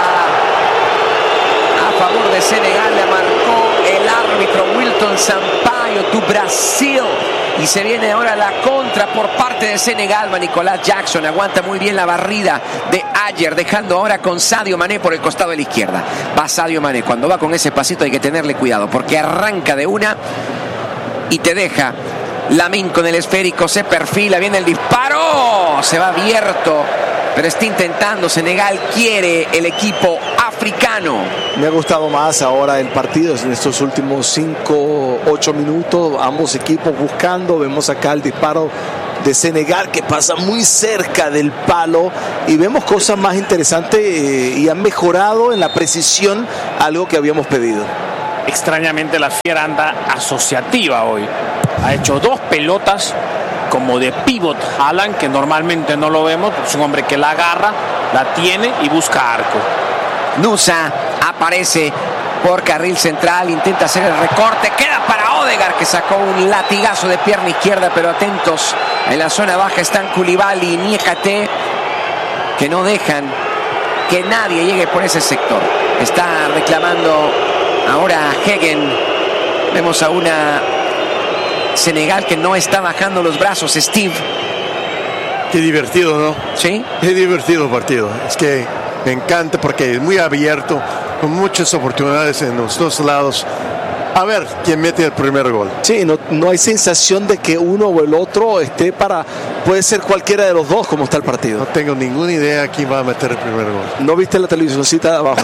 a favor de Senegal. Le marcó el árbitro Wilton Sampaio tu Brasil. Y se viene ahora la contra por parte de Senegal. Nicolás Jackson aguanta muy bien la barrida de Ayer, dejando ahora con Sadio Mané por el costado de la izquierda. Va Sadio Mané. Cuando va con ese pasito hay que tenerle cuidado, porque arranca de una y te deja. Lamin con el esférico, se perfila, viene el disparo. Se va abierto pero está intentando. Senegal quiere el equipo africano. Me ha gustado más ahora el partido en estos últimos cinco, ocho minutos. Ambos equipos buscando. Vemos acá el disparo de Senegal que pasa muy cerca del palo y vemos cosas más interesantes eh, y han mejorado en la precisión, algo que habíamos pedido. Extrañamente la Fiera anda asociativa hoy. Ha hecho dos pelotas como de pivot Haaland, que normalmente no lo vemos. Es un hombre que la agarra, la tiene y busca arco. Nusa aparece por carril central, intenta hacer el recorte, queda para Odegaard, que sacó un latigazo de pierna izquierda, pero atentos, en la zona baja están Koulibaly y Niakhaté, que no dejan que nadie llegue por ese sector. Está reclamando ahora Hegen. Vemos a una Senegal que no está bajando los brazos. Steve. Qué divertido, ¿no? Sí. Qué divertido partido. Es que me encanta porque es muy abierto, con muchas oportunidades en los dos lados. A ver quién mete el primer gol. Sí, no, no hay sensación de que uno o el otro esté para... Puede ser cualquiera de los dos como está el partido. No tengo ninguna idea quién va a meter el primer gol. ¿No viste la televisioncita de abajo?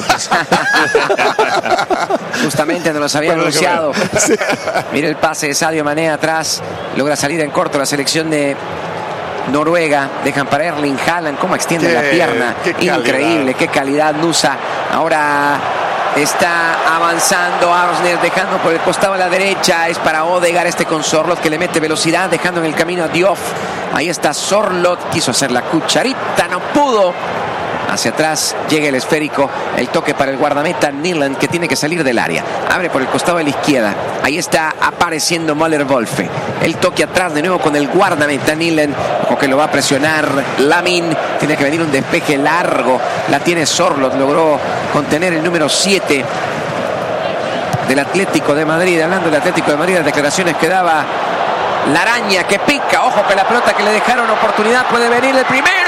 Justamente nos los había Bueno, anunciado. sí. Mira el pase de Sadio Mané atrás. Logra salir en corto la selección de Noruega. Dejan para Erling Haaland. Cómo extiende Qué- la pierna. qué calidad. Increíble. Qué calidad Nusa. Ahora está avanzando Arsner, dejando por el costado a la derecha. Es para Odegaard, este con Sorloth, que le mete velocidad, dejando en el camino a Diouf. Ahí está Sorloth. Quiso hacer la cucharita. No pudo. Hacia atrás llega el esférico, el toque para el guardameta Nyland, que tiene que salir del área. Abre por el costado de la izquierda. Ahí está apareciendo Müller-Wolfe. El toque atrás de nuevo con el guardameta Nyland, o que lo va a presionar Lamine. Tiene que venir un despeje largo. La tiene Sorloth. Logró contener el número siete del Atlético de Madrid. Hablando del Atlético de Madrid, las declaraciones que daba la araña que pica. Ojo que la pelota que le dejaron oportunidad puede venir el primero.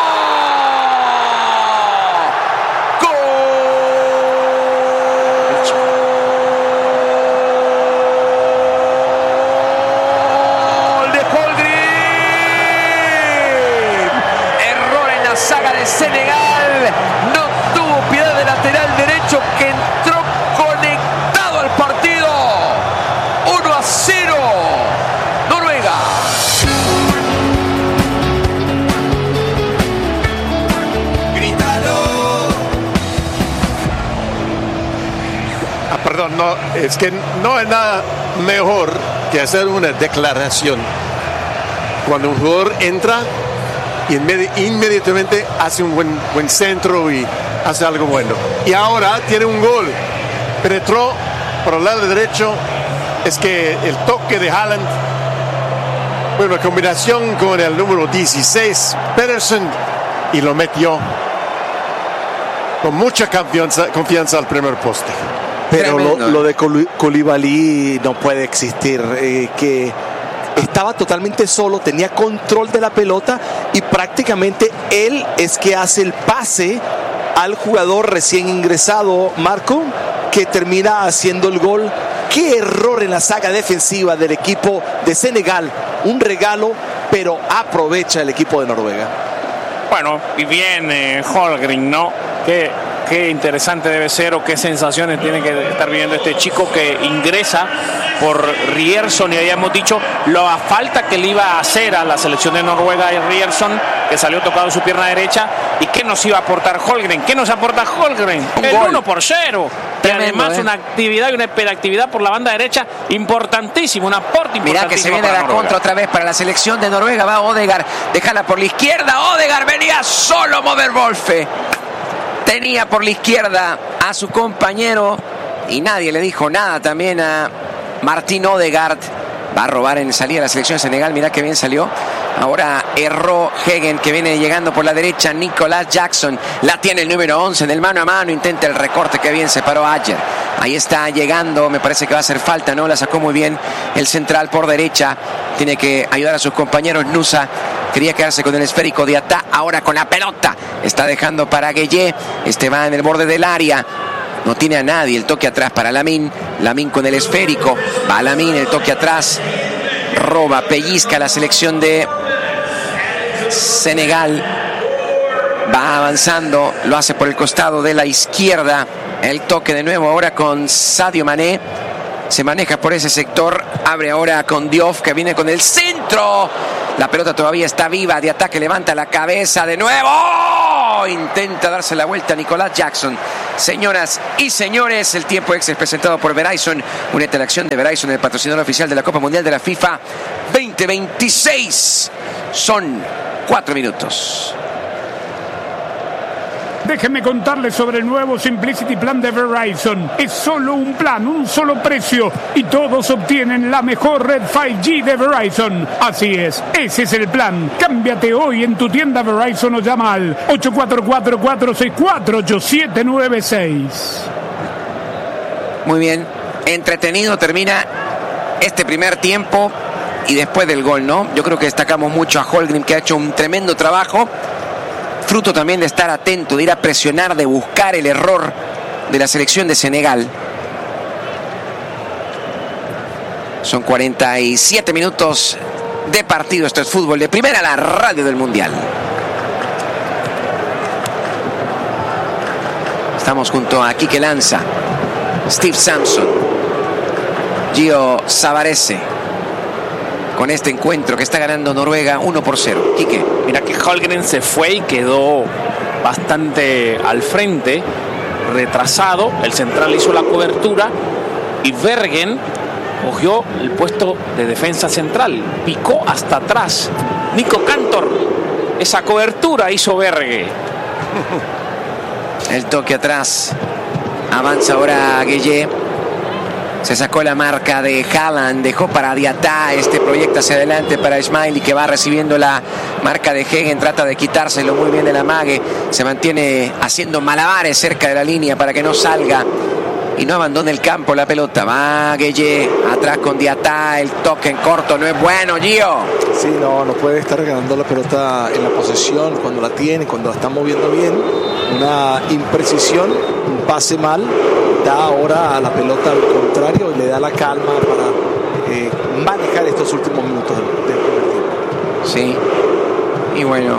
Senegal no tuvo piedad de lateral derecho, que entró conectado al partido. uno a cero Noruega. Grítalo. Ah, perdón, no, es que no hay nada mejor que hacer una declaración cuando un jugador entra y inmedi- inmediatamente hace un buen, buen centro y hace algo bueno. Y ahora tiene un gol. Penetró por el lado derecho. Es que el toque de Haaland, bueno, combinación con el número dieciséis, Pedersen, y lo metió con mucha confianza, confianza al primer poste. Pero lo, Tremendo, lo de Kouli- Koulibaly no puede existir. Eh, que estaba totalmente solo, tenía control de la pelota y prácticamente él es que hace el pase al jugador recién ingresado, Marco, que termina haciendo el gol. Qué error en la saga defensiva del equipo de Senegal. Un regalo, pero aprovecha el equipo de Noruega. Bueno, y bien eh, Holmgren, ¿no? Qué, qué interesante debe ser o qué sensaciones tiene que estar viviendo este chico que ingresa por Ryerson, y habíamos dicho la falta que le iba a hacer a la selección de Noruega a Ryerson, que salió tocado su pierna derecha. ¿Y qué nos iba a aportar Holmgren? ¿Qué nos aporta Holmgren? Un El gol. uno por cero. Y Tremendo, además ¿eh? una actividad y una hiperactividad por la banda derecha importantísima, un aporte importantísimo. Mirá que se viene para la Noruega. contra otra vez para la selección de Noruega. Va Odegaard, déjala por la izquierda. Odegaard venía solo. Müller-Wolfe tenía por la izquierda a su compañero y nadie le dijo nada también a Martín Odegaard. Va a robar en salida la selección de Senegal. Mirá que bien salió. Ahora erró Hegen, que viene llegando por la derecha. Nicolás Jackson la tiene el número once en el mano a mano. Intenta el recorte, que bien se paró Ayer. Ahí está llegando. Me parece que va a hacer falta, ¿no? La sacó muy bien el central por derecha. Tiene que ayudar a sus compañeros. Nusa quería quedarse con el esférico de Ata. Ahora con la pelota está dejando para Gueye. Este va en el borde del área. No tiene a nadie. El toque atrás para Lamine. Lamine con el esférico. Va Lamine, el toque atrás. Roba, pellizca la selección de Senegal. Va avanzando, lo hace por el costado de la izquierda. El toque de nuevo ahora con Sadio Mané. Se maneja por ese sector. Abre ahora con Diouf, que viene con el centro. La pelota todavía está viva. De ataque, levanta la cabeza de nuevo. ¡Oh! Intenta darse la vuelta Nicolás Jackson. Señoras y señores, el tiempo extra es presentado por Verizon. Únete a la acción de Verizon, el patrocinador oficial de la Copa Mundial de la FIFA veinte veintiséis. Son cuatro minutos. Déjenme contarles sobre el nuevo Simplicity Plan de Verizon. Es solo un plan, un solo precio, y todos obtienen la mejor red cinco G de Verizon. Así es, ese es el plan. Cámbiate hoy en tu tienda Verizon o llama al ocho cuatro cuatro, cuatro seis cuatro, ocho siete nueve seis. Muy bien, entretenido termina este primer tiempo y después del gol, ¿no? Yo creo que destacamos mucho a Holmgren, que ha hecho un tremendo trabajo. Fruto también de estar atento, de ir a presionar, de buscar el error de la selección de Senegal. Son cuarenta y siete minutos de partido. Esto es fútbol de primera, la radio del Mundial. Estamos junto a Quique Lanza, Steve Sampson, Gio Savarese, con este encuentro que está ganando Noruega uno por cero. Quique. Mira que Holmgren se fue y quedó bastante al frente, retrasado. El central hizo la cobertura y Bergen cogió el puesto de defensa central, picó hasta atrás. Nico Cantor, esa cobertura hizo Berge. El toque atrás. Avanza ahora Gueye. Se sacó la marca de Haaland, dejó para Diatá, este proyecta hacia adelante para Ismaili, que va recibiendo la marca de Hegen, trata de quitárselo muy bien de la mague, se mantiene haciendo malabares cerca de la línea para que no salga y no abandone el campo la pelota. Va Gueye, atrás con Diatá, el toque en corto, no es bueno, Gio. Sí, no, no puede estar ganando la pelota en la posesión cuando la tiene, cuando la está moviendo bien. Una imprecisión, un pase mal, da ahora a la pelota al contrario y le da la calma para eh, manejar estos últimos minutos del, del primer tiempo. Sí, y bueno,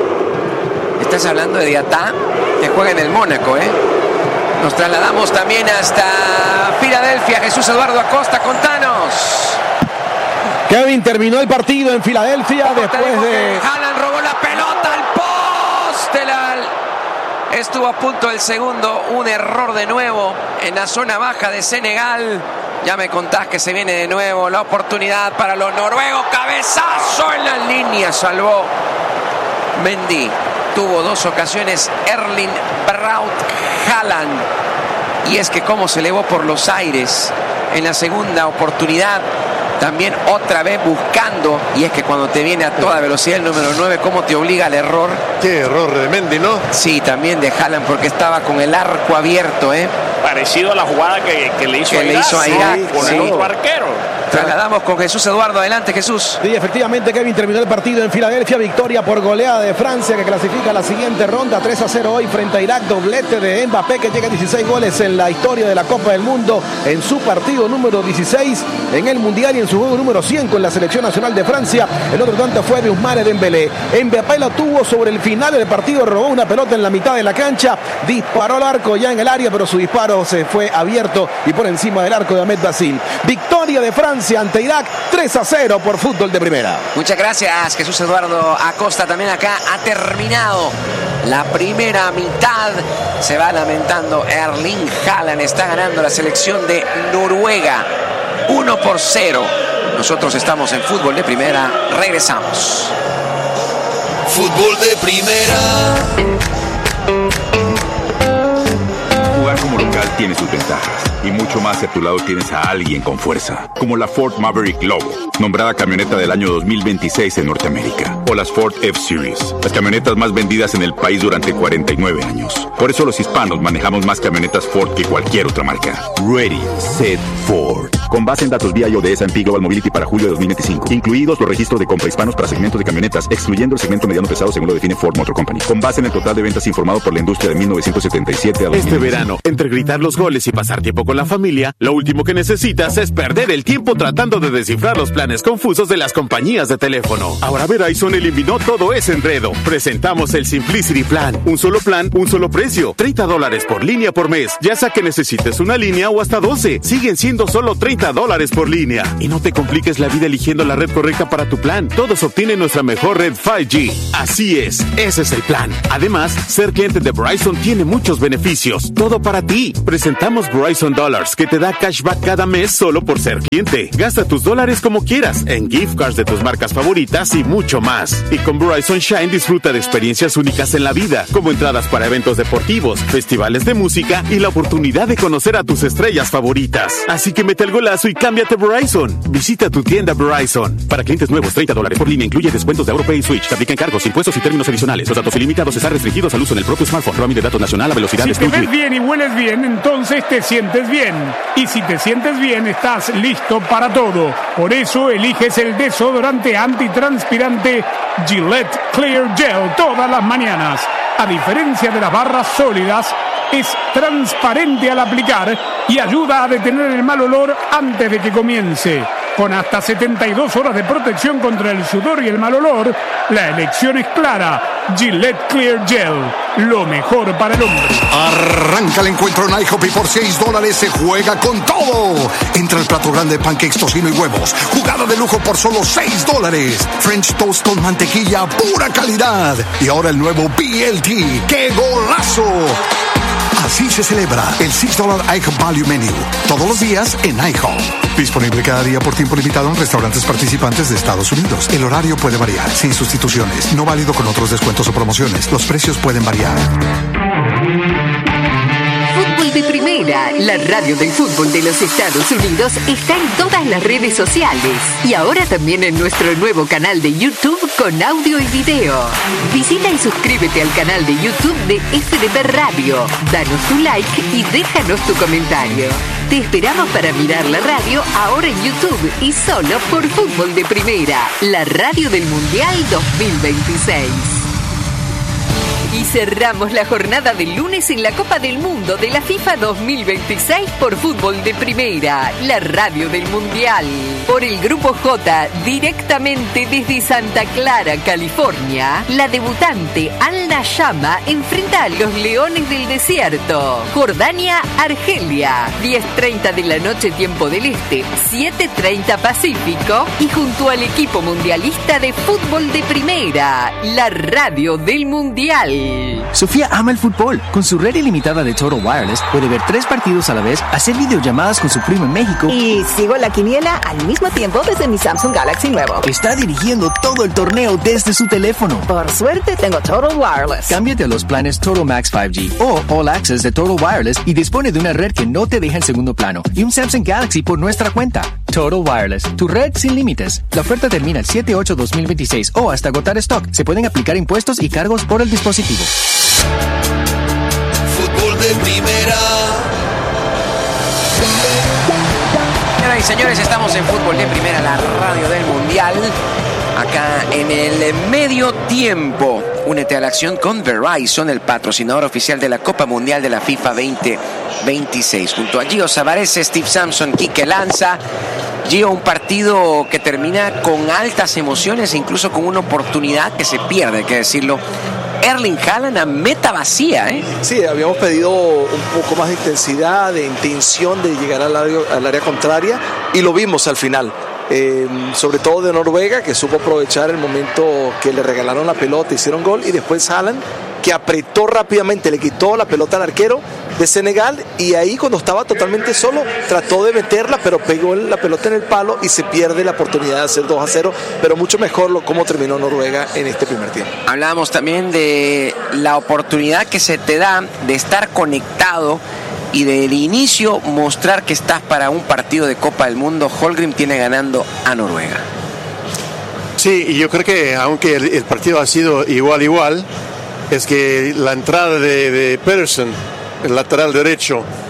estás hablando de Diatá, que juega en el Mónaco, ¿eh? Nos trasladamos también hasta Filadelfia. Jesús Eduardo Acosta, contanos. Kevin, terminó el partido en Filadelfia después de... Haaland robó la pelota al poste. La... Estuvo a punto el segundo. Un error de nuevo en la zona baja de Senegal. Ya me contás que se viene de nuevo la oportunidad para los noruegos. Cabezazo en la línea. Salvó Mendy. Tuvo dos ocasiones Erling Braut Haaland. Y es que cómo se elevó por los aires en la segunda oportunidad. También otra vez buscando, y es que cuando te viene a toda velocidad el número nueve, ¿cómo te obliga al error? Qué error de Mendy, ¿no? Sí, también de Haaland, porque estaba con el arco abierto, ¿eh? Parecido a la jugada que, que le hizo que a le Irak, hizo a Irak, sí, con sí. el otro arquero. Trasladamos con Jesús Eduardo. Adelante, Jesús. Sí, efectivamente, Kevin, terminó el partido en Filadelfia. Victoria por goleada de Francia, que clasifica a la siguiente ronda. tres a cero hoy frente a Irak. Doblete de Mbappé, que llega a dieciséis goles en la historia de la Copa del Mundo, en su partido número dieciséis en el Mundial y en su juego número cien con la Selección Nacional de Francia. El otro tanto fue de Ousmane Dembélé. Mbappé lo tuvo sobre el final del partido, robó una pelota en la mitad de la cancha, disparó al arco ya en el área, pero su disparo se fue abierto y por encima del arco de Ahmed Basil. Victoria de Francia ante Irak, tres a cero por fútbol de primera. Muchas gracias, Jesús Eduardo Acosta. También acá ha terminado la primera mitad. Se va lamentando Erling Haaland. Está ganando la selección de Noruega uno por cero. Nosotros estamos en fútbol de primera. Regresamos. Fútbol de primera. Jugar como local tiene sus ventajas y mucho más si a tu lado tienes a alguien con fuerza, como la Ford Maverick Lobo, nombrada camioneta del año dos mil veintiséis en Norteamérica, o las Ford F-Series, las camionetas más vendidas en el país durante cuarenta y nueve años. Por eso los hispanos manejamos más camionetas Ford que cualquier otra marca. Ready, set, Ford. con base en datos vía I O de S and P Global Mobility para julio de dos mil veinticinco, incluidos los registros de compra hispanos para segmentos de camionetas, excluyendo el segmento mediano pesado según lo define Ford Motor Company, con base en el total de ventas informado por la industria de mil novecientos setenta y siete a dos mil Este verano, entre gritar los goles y pasar tiempo con la familia, lo último que necesitas es perder el tiempo tratando de descifrar los planes confusos de las compañías de teléfono. Ahora Verizon eliminó todo ese enredo. Presentamos el Simplicity Plan. Un solo plan, un solo precio. treinta dólares por línea por mes. Ya sea que necesites una línea o hasta doce. Siguen siendo solo treinta dólares por línea. Y no te compliques la vida eligiendo la red correcta para tu plan. Todos obtienen nuestra mejor red cinco G. Así es, ese es el plan. Además, ser cliente de Verizon tiene muchos beneficios. Todo para ti. Presentamos Verizon Dollars, que te da cashback cada mes solo por ser cliente. Gasta tus dólares como quieras, en gift cards de tus marcas favoritas y mucho más. Y con Verizon Shine disfruta de experiencias únicas en la vida, como entradas para eventos deportivos, festivales de música y la oportunidad de conocer a tus estrellas favoritas. Así que mete el golazo y cámbiate a Verizon. Visita tu tienda Verizon. Para clientes nuevos, treinta dólares por línea incluye descuentos de AuroPay y Switch. Te aplican cargos, impuestos y términos adicionales. Los datos ilimitados están restringidos al uso en el propio smartphone. Roaming de datos nacional a velocidad de Si te ves bien y hueles bien, entonces te sientes bien. Y si te sientes bien, estás listo para todo. Por eso eliges el desodorante antitranspirante Gillette Clear Gel todas las mañanas. A diferencia de las barras sólidas, es transparente al aplicar y ayuda a detener el mal olor antes de que comience. Con hasta setenta y dos horas de protección contra el sudor y el mal olor, la elección es clara. Gillette Clear Gel, lo mejor para el hombre. Arranca el encuentro en IHOP y por seis dólares se juega con todo. Entra el plato grande de pancakes, tocino y huevos. Jugada de lujo por solo seis dólares. French toast con mantequilla, pura calidad. Y ahora el nuevo B L T. ¡Qué golazo! Así se celebra el seis dólares IHOP Value Menu. Todos los días en IHOP. Disponible cada día por tiempo limitado en restaurantes participantes de Estados Unidos. El horario puede variar, sin sustituciones. No válido con otros descuentos o promociones. Los precios pueden variar. Fútbol de Primera, la radio del fútbol de los Estados Unidos, está en todas las redes sociales y ahora también en nuestro nuevo canal de YouTube con audio y video. Visita y suscríbete al canal de YouTube de F D P Radio. Danos tu like y déjanos tu comentario. Te esperamos para mirar la radio ahora en YouTube y solo por Fútbol de Primera, la radio del Mundial dos mil veintiséis. Y cerramos la jornada del lunes en la Copa del Mundo de la FIFA dos mil veintiséis por Fútbol de Primera, la radio del Mundial. Por el Grupo J, directamente desde Santa Clara, California, la debutante Al Nashama enfrenta a los Leones del Desierto. Jordania, Argelia, diez treinta de la noche tiempo del Este, siete treinta Pacífico. Y junto al equipo mundialista de Fútbol de Primera, la radio del Mundial. Sofía ama el fútbol. Con su red ilimitada de Total Wireless puede ver tres partidos a la vez, hacer videollamadas con su primo en México y sigo la quiniela al mismo tiempo desde mi Samsung Galaxy nuevo. Está dirigiendo todo el torneo desde su teléfono. Por suerte tengo Total Wireless. Cámbiate a los planes Total Max cinco G o All Access de Total Wireless y dispone de una red que no te deja en segundo plano y un Samsung Galaxy por nuestra cuenta. Total Wireless, tu red sin límites. La oferta termina el siete ocho dos mil veintiséis o hasta agotar stock. Se pueden aplicar impuestos y cargos por el dispositivo. Fútbol de Primera. Señoras y señores, estamos en Fútbol de Primera, la radio del Mundial. Acá en el medio tiempo, únete a la acción con Verizon, el patrocinador oficial de la Copa Mundial de la FIFA veinte veintiséis. Junto a Gio Savarese, Steve Sampson, Quique Lanza. Gio, un partido que termina con altas emociones e incluso con una oportunidad que se pierde, hay que decirlo. Erling Haaland a meta vacía, ¿eh? Sí, habíamos pedido un poco más de intensidad, de intención de llegar al área, al área contraria y lo vimos al final. Eh, sobre todo de Noruega, que supo aprovechar el momento que le regalaron la pelota, hicieron gol, y después Haaland, que apretó rápidamente, le quitó la pelota al arquero de Senegal, y ahí cuando estaba totalmente solo trató de meterla, pero pegó la pelota en el palo y se pierde la oportunidad de hacer dos a cero, pero mucho mejor lo, cómo terminó Noruega en este primer tiempo. Hablábamos también de la oportunidad que se te da de estar conectado y del inicio mostrar que estás para un partido de Copa del Mundo. Holmgren tiene ganando a Noruega. Sí, y yo creo que aunque el, el partido ha sido igual igual, es que la entrada de, de Pedersen, el lateral derecho,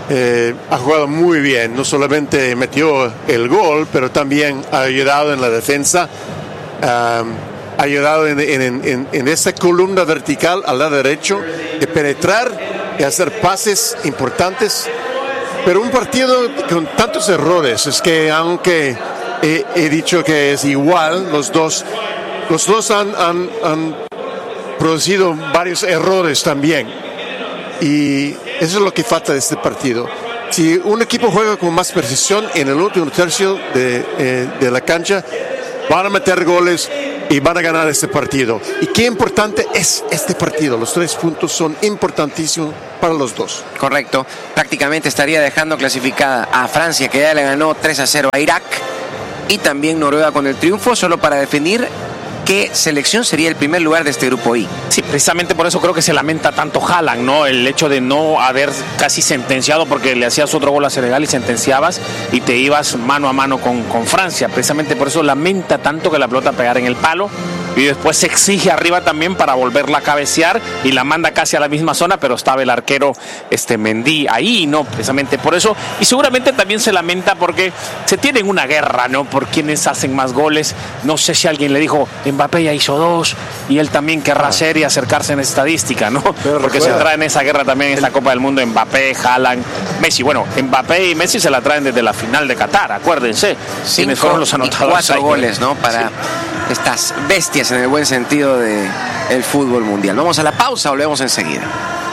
eh, ha jugado muy bien. No solamente metió el gol, pero también ha ayudado en la defensa. Um, ha ayudado en, en, en, en esta columna vertical al lado derecho de penetrar y hacer pases importantes. Pero un partido con tantos errores, es que aunque he, he dicho que es igual, los dos, los dos han, han, han producido varios errores también. Y eso es lo que falta de este partido. Si un equipo juega con más precisión en el último tercio de, eh, de la cancha, van a meter goles y van a ganar este partido. Y qué importante es este partido. Los tres puntos son importantísimos para los dos. Correcto. Prácticamente estaría dejando clasificada a Francia, que ya le ganó tres a cero a Irak, y también Noruega con el triunfo, solo para definir qué selección sería el primer lugar de este grupo I. Sí, precisamente por eso creo que se lamenta tanto Haaland, ¿no? El hecho de no haber casi sentenciado, porque le hacías otro gol a Senegal y sentenciabas y te ibas mano a mano con, con Francia. Precisamente por eso lamenta tanto que la pelota pegara en el palo, y después se exige arriba también para volverla a cabecear y la manda casi a la misma zona, pero estaba el arquero este Mendy ahí, ¿no? Precisamente por eso. Y seguramente también se lamenta porque se tienen una guerra, ¿no? Por quienes hacen más goles. No sé si alguien le dijo, Mbappé ya hizo dos y él también querrá hacer y acercarse en estadística, ¿no? Pero porque recuerda, se trae en esa guerra también en esta Copa del Mundo Mbappé, Haaland, Messi. Bueno, Mbappé y Messi se la traen desde la final de Qatar, acuérdense. Cinco fueron los anotadores y cuatro ahí, goles, ¿no? Para sí. estas bestias en el buen sentido de el fútbol mundial. Vamos a la pausa, volvemos enseguida.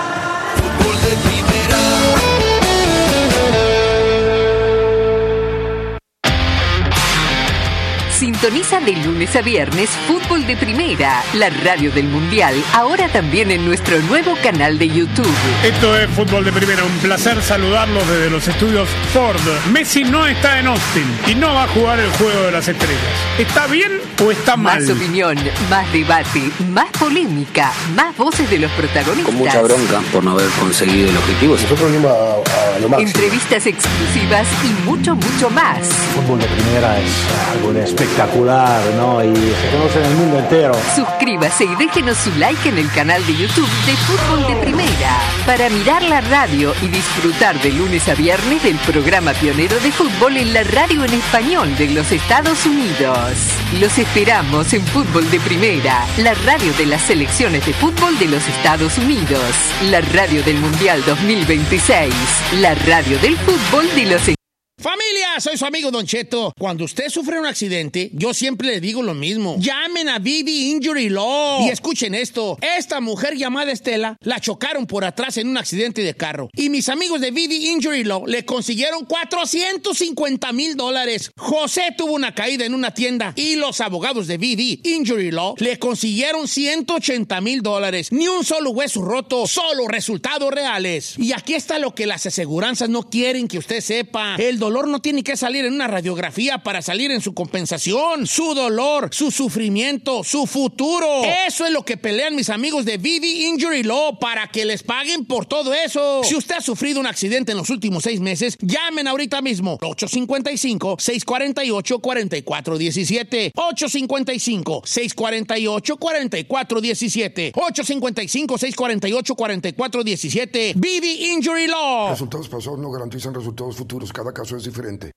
Sintoniza de lunes a viernes Fútbol de Primera, la radio del Mundial, ahora también en nuestro nuevo canal de YouTube. Esto es Fútbol de Primera, un placer saludarlos desde los estudios Ford. Messi no está en Austin y no va a jugar el Juego de las Estrellas. ¿Está bien o está mal? Más opinión, más debate, más polémica, más voces de los protagonistas. Con mucha bronca por no haber conseguido el objetivo. Nosotros venimos a, a lo máximo. Entrevistas exclusivas y mucho, mucho más. Fútbol de Primera es algo de espectacular, ¿no? Y se conoce en el mundo entero. Suscríbase y déjenos su like en el canal de YouTube de Fútbol de Primera para mirar la radio y disfrutar de lunes a viernes del programa pionero de fútbol en la radio en español de los Estados Unidos. Los esperamos en Fútbol de Primera, la radio de las selecciones de fútbol de los Estados Unidos, la radio del Mundial dos mil veintiséis, la radio del fútbol de los Estados Unidos. Familia, soy su amigo Don Cheto. Cuando usted sufre un accidente, yo siempre le digo lo mismo. Llamen a V V Injury Law. Y escuchen esto. Esta mujer llamada Estela la chocaron por atrás en un accidente de carro. Y mis amigos de V V Injury Law le consiguieron cuatrocientos cincuenta mil dólares. José tuvo una caída en una tienda y los abogados de V V Injury Law le consiguieron ciento ochenta mil dólares. Ni un solo hueso roto, solo resultados reales. Y aquí está lo que las aseguranzas no quieren que usted sepa. El dolor no tiene que salir en una radiografía para salir en su compensación. Su dolor, su sufrimiento, su futuro. Eso es lo que pelean mis amigos de V V Injury Law para que les paguen por todo eso. Si usted ha sufrido un accidente en los últimos seis meses, llamen ahorita mismo. ocho cinco cinco, seis cuatro ocho, cuatro cuatro uno siete. ocho cinco cinco, seis cuatro ocho, cuatro cuatro uno siete. ocho cinco cinco, seis cuatro ocho, cuatro cuatro uno siete. V V Injury Law. Resultados pasados no garantizan resultados futuros. Cada caso es diferente.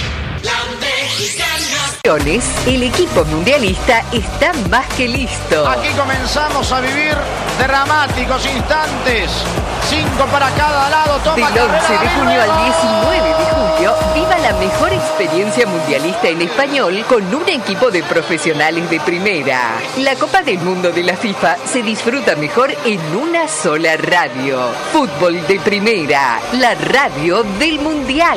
El equipo mundialista está más que listo. Aquí comenzamos a vivir dramáticos instantes. Cinco para cada lado. Toma Del once de junio al diecinueve de julio, viva la mejor experiencia mundialista en español con un equipo de profesionales de primera. La Copa del Mundo de la FIFA se disfruta mejor en una sola radio. Fútbol de Primera, la radio del Mundial.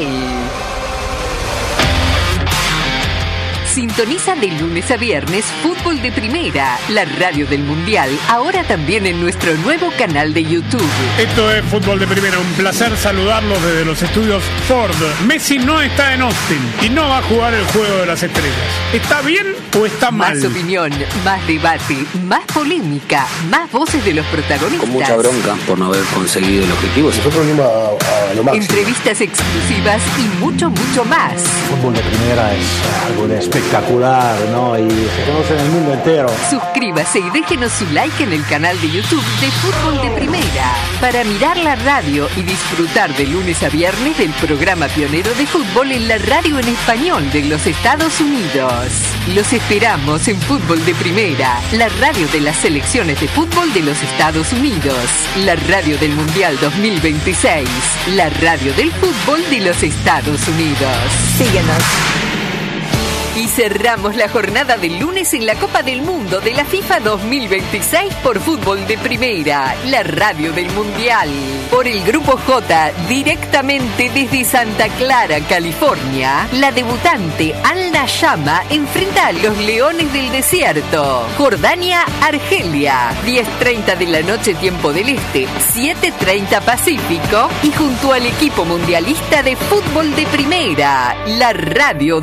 Sintoniza de lunes a viernes Fútbol de Primera, la radio del Mundial, ahora también en nuestro nuevo canal de YouTube. Esto es Fútbol de Primera, un placer saludarlos desde los estudios Ford. Messi no está en Austin y no va a jugar el Juego de las Estrellas. ¿Está bien o está mal? Más opinión, más debate, más polémica, más voces de los protagonistas. Con mucha bronca por no haber conseguido el objetivo. Nosotros venimos a, a lo máximo. Entrevistas exclusivas y mucho, mucho más. Fútbol de Primera es algo de espectacular. espectacular, ¿no? Y se conoce en el mundo entero. Suscríbase y déjenos su like en el canal de YouTube de Fútbol de Primera para mirar la radio y disfrutar de lunes a viernes del programa pionero de fútbol en la radio en español de los Estados Unidos. Los esperamos en Fútbol de Primera, la radio de las selecciones de fútbol de los Estados Unidos, la radio del Mundial dos mil veintiséis, la radio del fútbol de los Estados Unidos. Síguenos. Y cerramos la jornada del lunes en la Copa del Mundo de la FIFA dos mil veintiséis por Fútbol de Primera, la radio del Mundial. Por el Grupo J, directamente desde Santa Clara, California, la debutante Al Nashama enfrenta a los Leones del Desierto. Jordania, Argelia, diez treinta de la noche tiempo del Este, siete treinta Pacífico, y junto al equipo mundialista de Fútbol de Primera, la radio